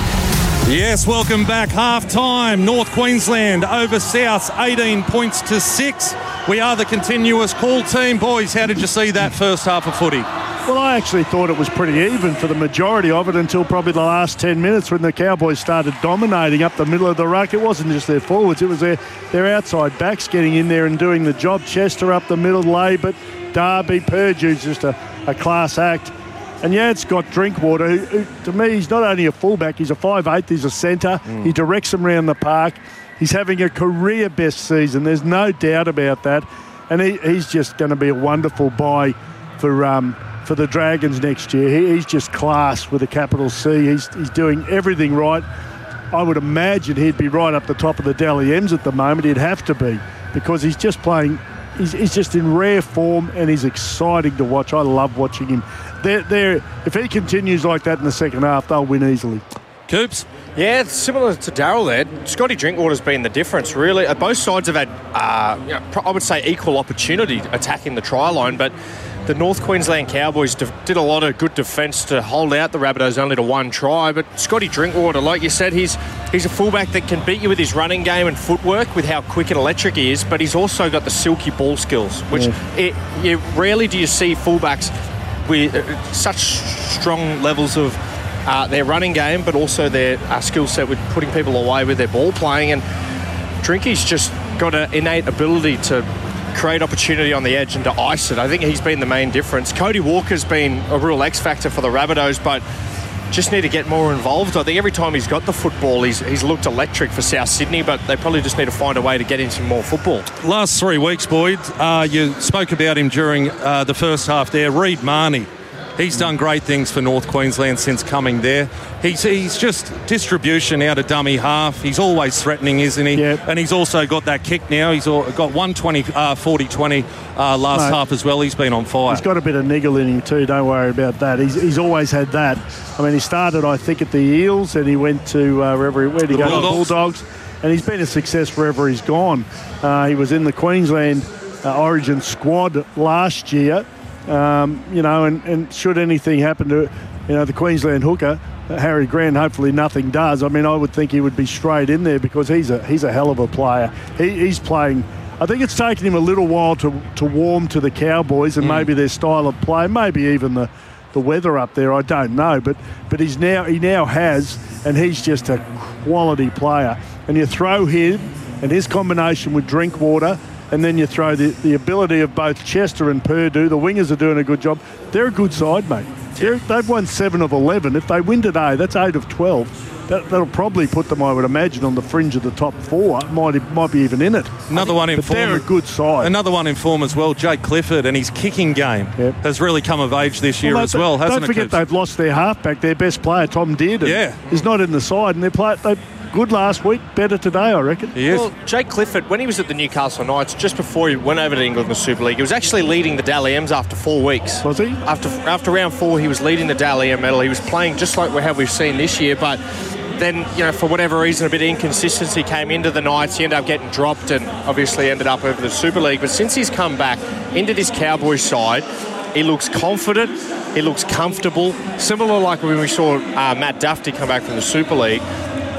Yes, welcome back. Half-time. North Queensland over South, eighteen points to six. We are the Continuous Call Team. Boys, how did you see that first half of footy? Well, I actually thought it was pretty even for the majority of it until probably the last ten minutes when the Cowboys started dominating up the middle of the ruck. It wasn't just their forwards, it was their, their outside backs getting in there and doing the job. Chester up the middle, Labour, Darby, Purdue's just a, a class act. And yeah, it's got Drinkwater, who, who to me, he's not only a fullback, he's a five eighth, he's a centre. Mm. He directs them around the park. He's having a career best season. There's no doubt about that. And he, he's just going to be a wonderful buy for um, for the Dragons next year. He, he's just class with a capital C. He's, he's doing everything right. I would imagine he'd be right up the top of the Dally M's at the moment. He'd have to be because he's just playing, he's, he's just in rare form and he's exciting to watch. I love watching him. They're, they're, if he continues like that in the second half, they'll win easily. Coops? Yeah, it's similar to Daryl there. Scotty Drinkwater's been the difference, really. Both sides have had, uh, you know, I would say, equal opportunity attacking the try line, but the North Queensland Cowboys did a lot of good defence to hold out the Rabbitohs only to one try. But Scotty Drinkwater, like you said, he's he's a fullback that can beat you with his running game and footwork, with how quick and electric he is. But he's also got the silky ball skills, which yeah. it, you, rarely do you see fullbacks with uh, such strong levels of uh, their running game, but also their uh, skill set with putting people away with their ball playing. And Drinky's just got an innate ability to create opportunity on the edge and to ice it. I think he's been the main difference. Cody Walker's been a real X factor for the Rabbitohs, but just need to get more involved. I think every time he's got the football, he's he's looked electric for South Sydney, but they probably just need to find a way to get into more football. Last three weeks, Boyd, uh, you spoke about him during uh, the first half there. Reed Marnie. He's done great things for North Queensland since coming there. He's he's just distribution out of dummy half. He's always threatening, isn't he? Yep. And he's also got that kick now. He's all, got one twenty, forty twenty uh, last Mate, half as well. He's been on fire. He's got a bit of niggle in him too. Don't worry about that. He's he's always had that. I mean, he started, I think, at the Eels and he went to uh, wherever, where did he the go? Bulldogs. The Bulldogs. And he's been a success wherever he's gone. Uh, he was in the Queensland uh, Origin squad last year. Um, you know, and, and should anything happen to, you know, the Queensland hooker, uh, Harry Grant, hopefully nothing does. I mean, I would think he would be straight in there because he's a he's a hell of a player. He, he's playing. I think it's taken him a little while to, to warm to the Cowboys and mm. maybe their style of play, maybe even the, the weather up there. I don't know, but but he's now he now has, and he's just a quality player. And you throw him and his combination with Drinkwater. And then you throw the, the ability of both Chester and Purdue. The wingers are doing a good job. They're a good side, mate. They're, they've won seven of eleven. If they win today, that's eight of twelve. That, that'll probably put them, I would imagine, on the fringe of the top four. Might might be even in it. Another think, one in but form. They're a good side. Another one in form as well, Jake Clifford, and his kicking game yep. has really come of age this year well, as well, hasn't don't it? Don't forget they've lost their halfback, their best player, Tom Dearden. Yeah. He's not in the side, and they play they good last week, better today, I reckon. He is. Well, Jake Clifford, when he was at the Newcastle Knights, just before he went over to England in the Super League, he was actually leading the Dally M's after four weeks. Was he? After after round four, he was leading the Dally M medal. He was playing just like we have we've seen this year, but then, you know, for whatever reason, a bit of inconsistency came into the Knights. He ended up getting dropped and obviously ended up over the Super League. But since he's come back into this Cowboys side, he looks confident, he looks comfortable, similar like when we saw uh, Matt Dufty come back from the Super League.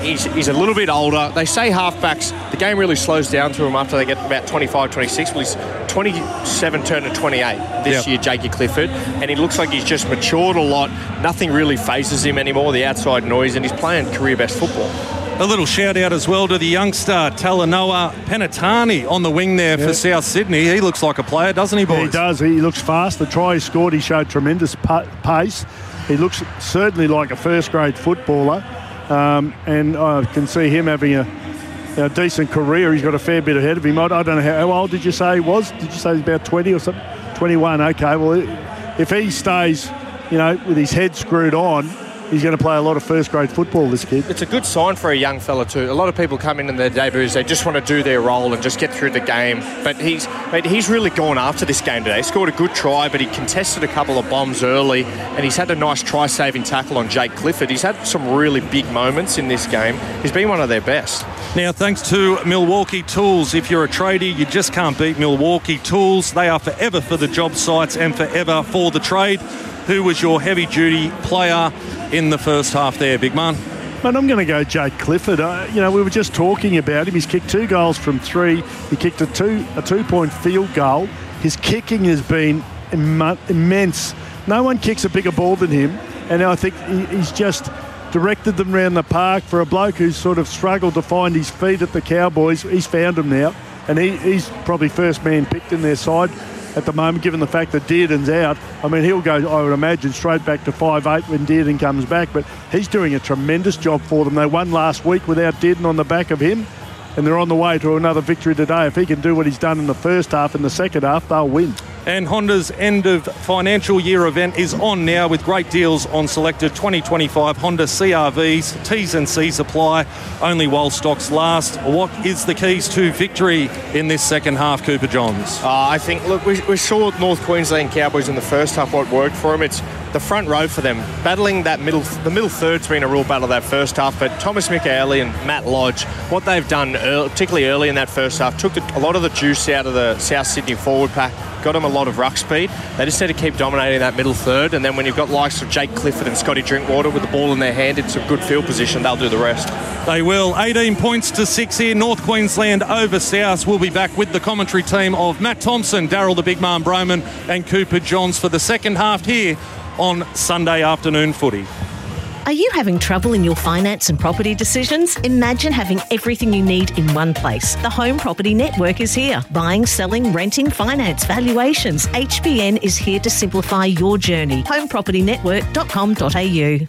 he's, he's a little bit older. They say halfbacks, the game really slows down to him after they get about twenty-five, twenty-six. Well, he's twenty-seven turning to twenty-eight this yep. year, Jakey Clifford, and he looks like he's just matured a lot. Nothing really phases him anymore, the outside noise, and he's playing career best football. A little shout out as well to the youngster Talanoa Penatani on the wing there yeah. for South Sydney. He looks like a player, doesn't he, boys? Yeah, he does. He looks fast. The try he scored, he showed tremendous pa- pace. He looks certainly like a first-grade footballer, um, and I can see him having a, a decent career. He's got a fair bit ahead of him. I don't know how, how old did you say he was? Did you say he's about twenty or something? twenty-one. Okay. Well, if he stays, you know, with his head screwed on, he's going to play a lot of first-grade football, this kid. It's a good sign for a young fella, too. A lot of people come in in their debuts, they just want to do their role and just get through the game. But he's mate, he's really gone after this game today. He scored a good try, but he contested a couple of bombs early, and he's had a nice try-saving tackle on Jake Clifford. He's had some really big moments in this game. He's been one of their best. Now, thanks to Milwaukee Tools. If you're a tradie, you just can't beat Milwaukee Tools. They are forever for the job sites and forever for the trade. Who was your heavy-duty player in the first half there, big man? But I'm going to go Jake Clifford. Uh, you know, we were just talking about him. He's kicked two goals from three. He kicked a two a two-point field goal. His kicking has been Im- immense. No one kicks a bigger ball than him, and I think he, he's just directed them around the park. For a bloke who's sort of struggled to find his feet at the Cowboys, he's found them now, and he, he's probably first man picked in their side at the moment, given the fact that Dearden's out. I mean, he'll go, I would imagine, straight back to five eight when Dearden comes back, but he's doing a tremendous job for them. They won last week without Dearden on the back of him, and they're on the way to another victory today. If he can do what he's done in the first half, in the second half, they'll win. And Honda's end of financial year event is on now with great deals on selected twenty twenty-five Honda C R Vs. T's and C's apply only while stocks last. What is the keys to victory in this second half, Cooper Johns? Uh, I think, look, we, we saw North Queensland Cowboys in the first half what worked for them. It's the front row for them. Battling that middle, the middle third's been a real battle that first half, but Thomas Michaeli and Matt Lodge, what they've done, early, particularly early in that first half, took the, a lot of the juice out of the South Sydney forward pack, got them a lot of ruck speed. They just had to keep dominating that middle third, and then when you've got likes of Jake Clifford and Scotty Drinkwater with the ball in their hand in some good field position, they'll do the rest. They will. eighteen points to six here. North Queensland over South. We'll be back with the commentary team of Matt Thompson, Daryl the Big Man Broman and Cooper Johns for the second half here on Sunday afternoon footy. Are you having trouble in your finance and property decisions? Imagine having everything you need in one place. The Home Property Network is here. Buying, selling, renting, finance, valuations. H B N is here to simplify your journey. home property network dot com dot a u.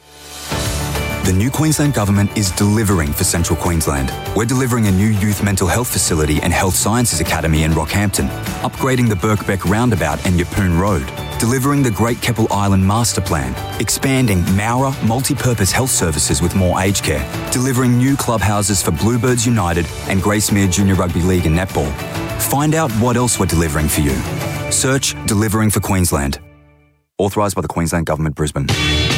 The new Queensland Government is delivering for Central Queensland. We're delivering a new youth mental health facility and health sciences academy in Rockhampton, upgrading the Birkbeck Roundabout and Yeppoon Road, delivering the Great Keppel Island Master Plan, expanding Maurer multi-purpose health services with more aged care, delivering new clubhouses for Bluebirds United and Gracemere Junior Rugby League and Netball. Find out what else we're delivering for you. Search Delivering for Queensland. Authorised by the Queensland Government, Brisbane.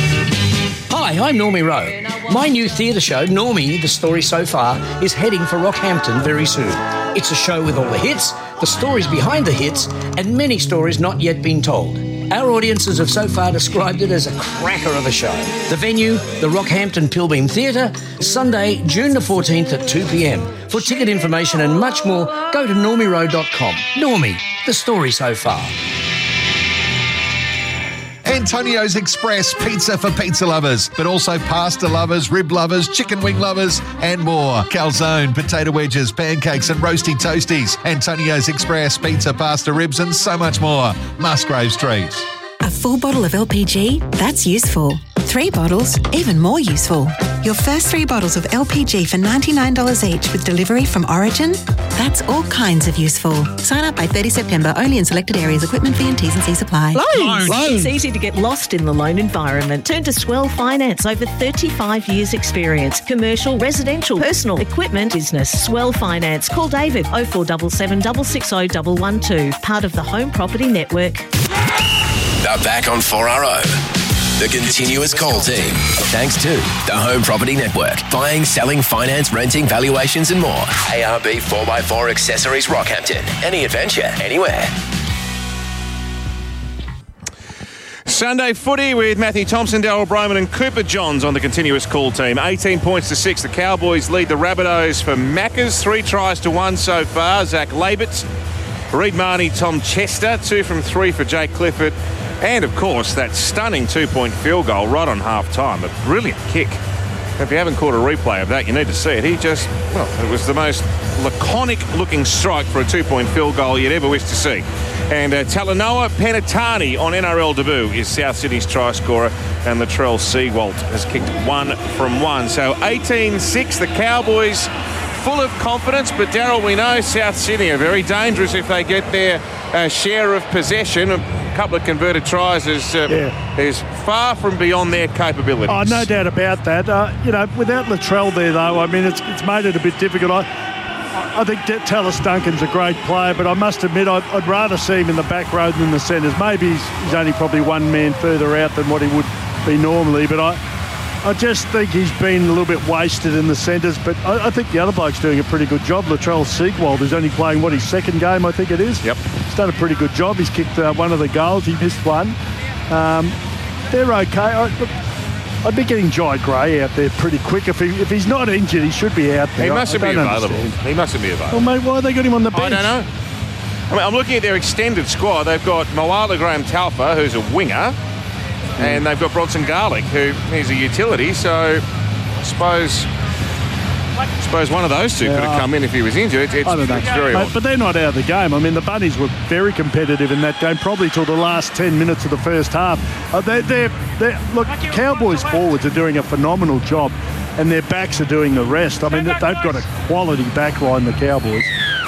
Hi, I'm Normie Rowe. My new theatre show, Normie, The Story So Far, is heading for Rockhampton very soon. It's a show with all the hits, the stories behind the hits, and many stories not yet been told. Our audiences have so far described it as a cracker of a show. The venue, the Rockhampton Pilbeam Theatre, Sunday, June the fourteenth at two p.m. For ticket information and much more, go to normie rowe dot com. Normie, The Story So Far. Antonio's Express pizza for pizza lovers, but also pasta lovers, rib lovers, chicken wing lovers, and more. Calzone, potato wedges, pancakes, and roasty toasties. Antonio's Express pizza, pasta, ribs, and so much more. Musgrave Street. A full bottle of L P G? That's useful. Three bottles? Even more useful. Your first three bottles of L P G for ninety-nine dollars each with delivery from Origin? That's all kinds of useful. Sign up by thirtieth September, only in selected areas. Equipment fee and T's and C's apply. Loans. Loans. It's easy to get lost in the loan environment. Turn to Swell Finance. Over thirty-five years experience. Commercial, residential, personal, equipment, business. Swell Finance. Call David oh four seven seven, six six oh, one one two. Part of the Home Property Network. They're back on four R O. The continuous call team. Thanks to the Home Property Network. Buying, selling, finance, renting, valuations and more. A R B four by four Accessories Rockhampton. Any adventure, anywhere. Sunday footy with Matthew Thompson, Darryl Broman and Cooper Johns on the continuous call team. eighteen points to six. The Cowboys lead the Rabbitohs for Maccas. Three tries to one so far. Zach Labert, Reed Marnie, Tom Chester. Two from three for Jake Clifford. And, of course, that stunning two-point field goal right on half-time. A brilliant kick. If you haven't caught a replay of that, you need to see it. He just, well, it was the most laconic-looking strike for a two-point field goal you'd ever wish to see. And uh, Talanoa Penatani on N R L debut is South Sydney's try scorer, and Latrell Seawalt has kicked one from one. So eighteen six, the Cowboys full of confidence, but Darryl, we know South Sydney are very dangerous if they get their uh, share of possession. A couple of converted tries is, uh, yeah. is far from beyond their capabilities. Oh, no doubt about that. Uh, you know, without Latrell there, though, I mean, it's, it's made it a bit difficult. I, I think Tallis Duncan's a great player, but I must admit I'd, I'd rather see him in the back row than in the centres. Maybe he's, he's only probably one man further out than what he would be normally, but I I just think he's been a little bit wasted in the centres, but I, I think the other bloke's doing a pretty good job. Latrell Seawald is only playing, what, his second game, I think it is? Yep. He's done a pretty good job. He's kicked uh, one of the goals. He missed one. Um, they're okay. I, I'd be getting Jai Gray out there pretty quick. If, he, if he's not injured, he should be out there. He mustn't be available. Understand. He mustn't be available. Well, mate, why have they got him on the bench? I don't know. I mean, I'm looking at their extended squad. They've got Moala Graham Talfa, who's a winger, mm. and they've got Bronson Garlick, who is a utility. So I suppose... I suppose one of those two yeah, could have come in if he was injured. It's, I don't know. It's very but, but they're not out of the game. I mean, the Bunnies were very competitive in that game, probably till the last ten minutes of the first half. Uh, they're, they're, they're, look, Cowboys forwards are doing a phenomenal job, and their backs are doing the rest. I mean, they've got a quality back line, the Cowboys.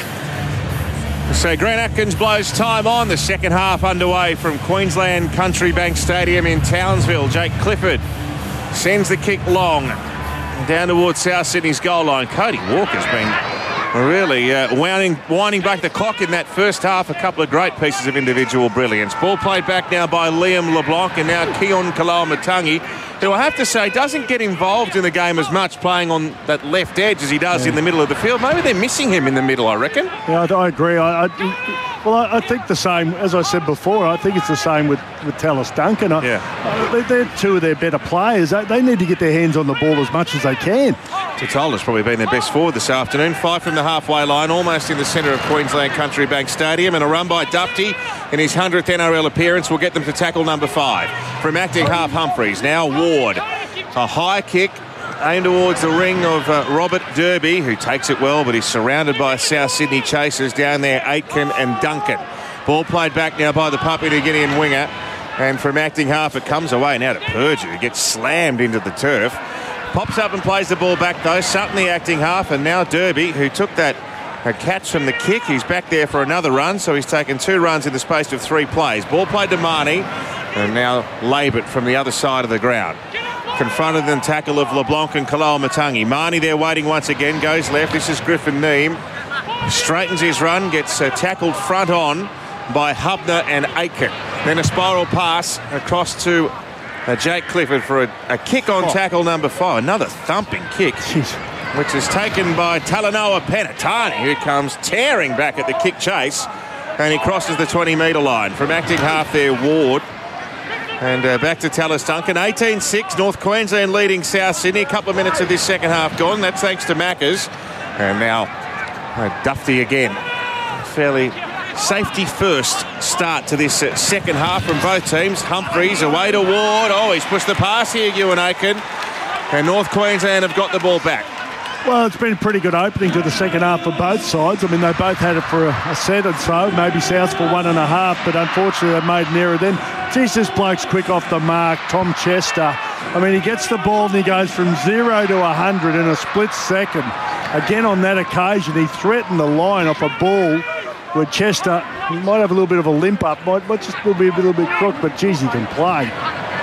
So Grant Atkins blows time on. The second half underway from Queensland Country Bank Stadium in Townsville. Jake Clifford sends the kick long down towards South Sydney's goal line. Cody Walker's been really uh, winding, winding back the clock in that first half. A couple of great pieces of individual brilliance. Ball played back now by Liam LeBlanc, and now Keon Kaloamatangi, who I have to say doesn't get involved in the game as much playing on that left edge as he does yeah. in the middle of the field. Maybe they're missing him in the middle, I reckon. Yeah, I, I agree. I, I, well, I, I think the same, as I said before, I think it's the same with, with Tallis Duncan. I, yeah. uh, they're two of their better players. They, they need to get their hands on the ball as much as they can. Tatola's probably been their best forward this afternoon. Five from the halfway line, almost in the centre of Queensland Country Bank Stadium, and a run by Dufty in his hundredth N R L appearance will get them to tackle number five. From acting half Humphreys, now Ward. A high kick aimed towards the ring of uh, Robert Derby, who takes it well, but he's surrounded by South Sydney chasers down there, Aitken and Duncan. Ball played back now by the Papua New Guinean winger, and from acting half it comes away now to Purdue, who gets slammed into the turf. Pops up and plays the ball back though. Sutton the acting half, and now Derby, who took that a catch from the kick. He's back there for another run, so he's taken two runs in the space of three plays. Ball played to Marnie, and now Labert from the other side of the ground. Confronted and tackle of LeBlanc and Kaloamatangi. Marnie there waiting once again, goes left. This is Griffin Neame. Straightens his run, gets uh, tackled front on by Hubner and Aitken. Then a spiral pass across to uh, Jake Clifford for a, a kick on oh. tackle number five. Another thumping kick, Jeez. which is taken by Talanoa Penatani, who comes tearing back at the kick chase, and he crosses the twenty metre line. From acting half there, Ward. And uh, back to Tallis Duncan. eighteen six, North Queensland leading South Sydney. A couple of minutes of this second half gone. That's thanks to Maccas. And now uh, Dufty again. Fairly safety first start to this uh, second half from both teams. Humphreys away to Ward. Oh, he's pushed the pass here, Ewan Aitken. And North Queensland have got the ball back. Well, it's been a pretty good opening to the second half for both sides. I mean, they both had it for a, a set or so, maybe Souths for one and a half, but unfortunately they made an error then. Geez, this bloke's quick off the mark, Tom Chester. I mean, he gets the ball and he goes from zero to one hundred in a split second. Again, on that occasion, he threatened the line off a ball where Chester, he might have a little bit of a limp up, might, might just be a little bit crook, but geez, he can play.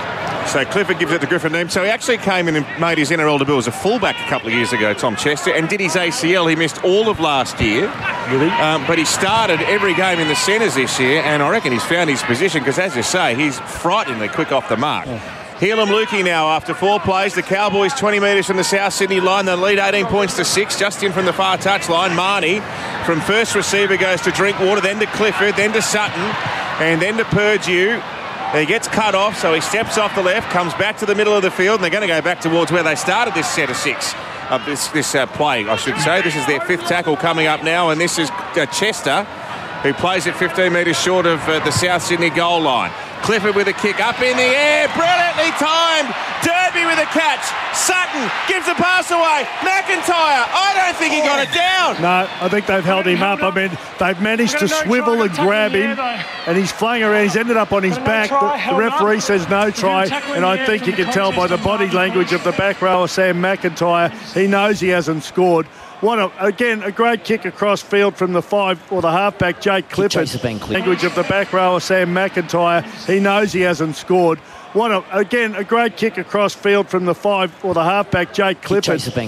So Clifford gives it to Griffin Neame. So he actually came in and made his N R L debut as a fullback a couple of years ago, Tom Chester, and did his A C L. He missed all of last year. Really? Um, but he started every game in the centres this year, and I reckon he's found his position because, as you say, he's frighteningly quick off the mark. Oh. Helam Lukey now after four plays. The Cowboys twenty metres from the South Sydney line. They lead eighteen points to six. Just in from the far touchline. Marnie from first receiver goes to Drinkwater, then to Clifford, then to Sutton, and then to Purdue. He gets cut off, so he steps off the left, comes back to the middle of the field, and they're going to go back towards where they started this set of six. Uh, this this uh, play, I should say. This is their fifth tackle coming up now, and this is uh, Chester, who plays it fifteen metres short of uh, the South Sydney goal line. Clifford with a kick up in the air, brilliantly timed. Derby with a catch. Sutton gives the pass away. McIntyre, I don't think he got it down. No, I think they've held him up. I mean, they've managed to swivel and grab him, and he's flying around. He's ended up on his back. The, the referee says no try, and I think you can tell by the body language of the back rower, Sam McIntyre, he knows he hasn't scored. What a, again, a great kick across field from the five or the halfback, Jake Clifford. Language of the back rower, Sam McIntyre. He knows he hasn't scored. What a, again, a great kick across field from the five or the halfback, Jake Clifford.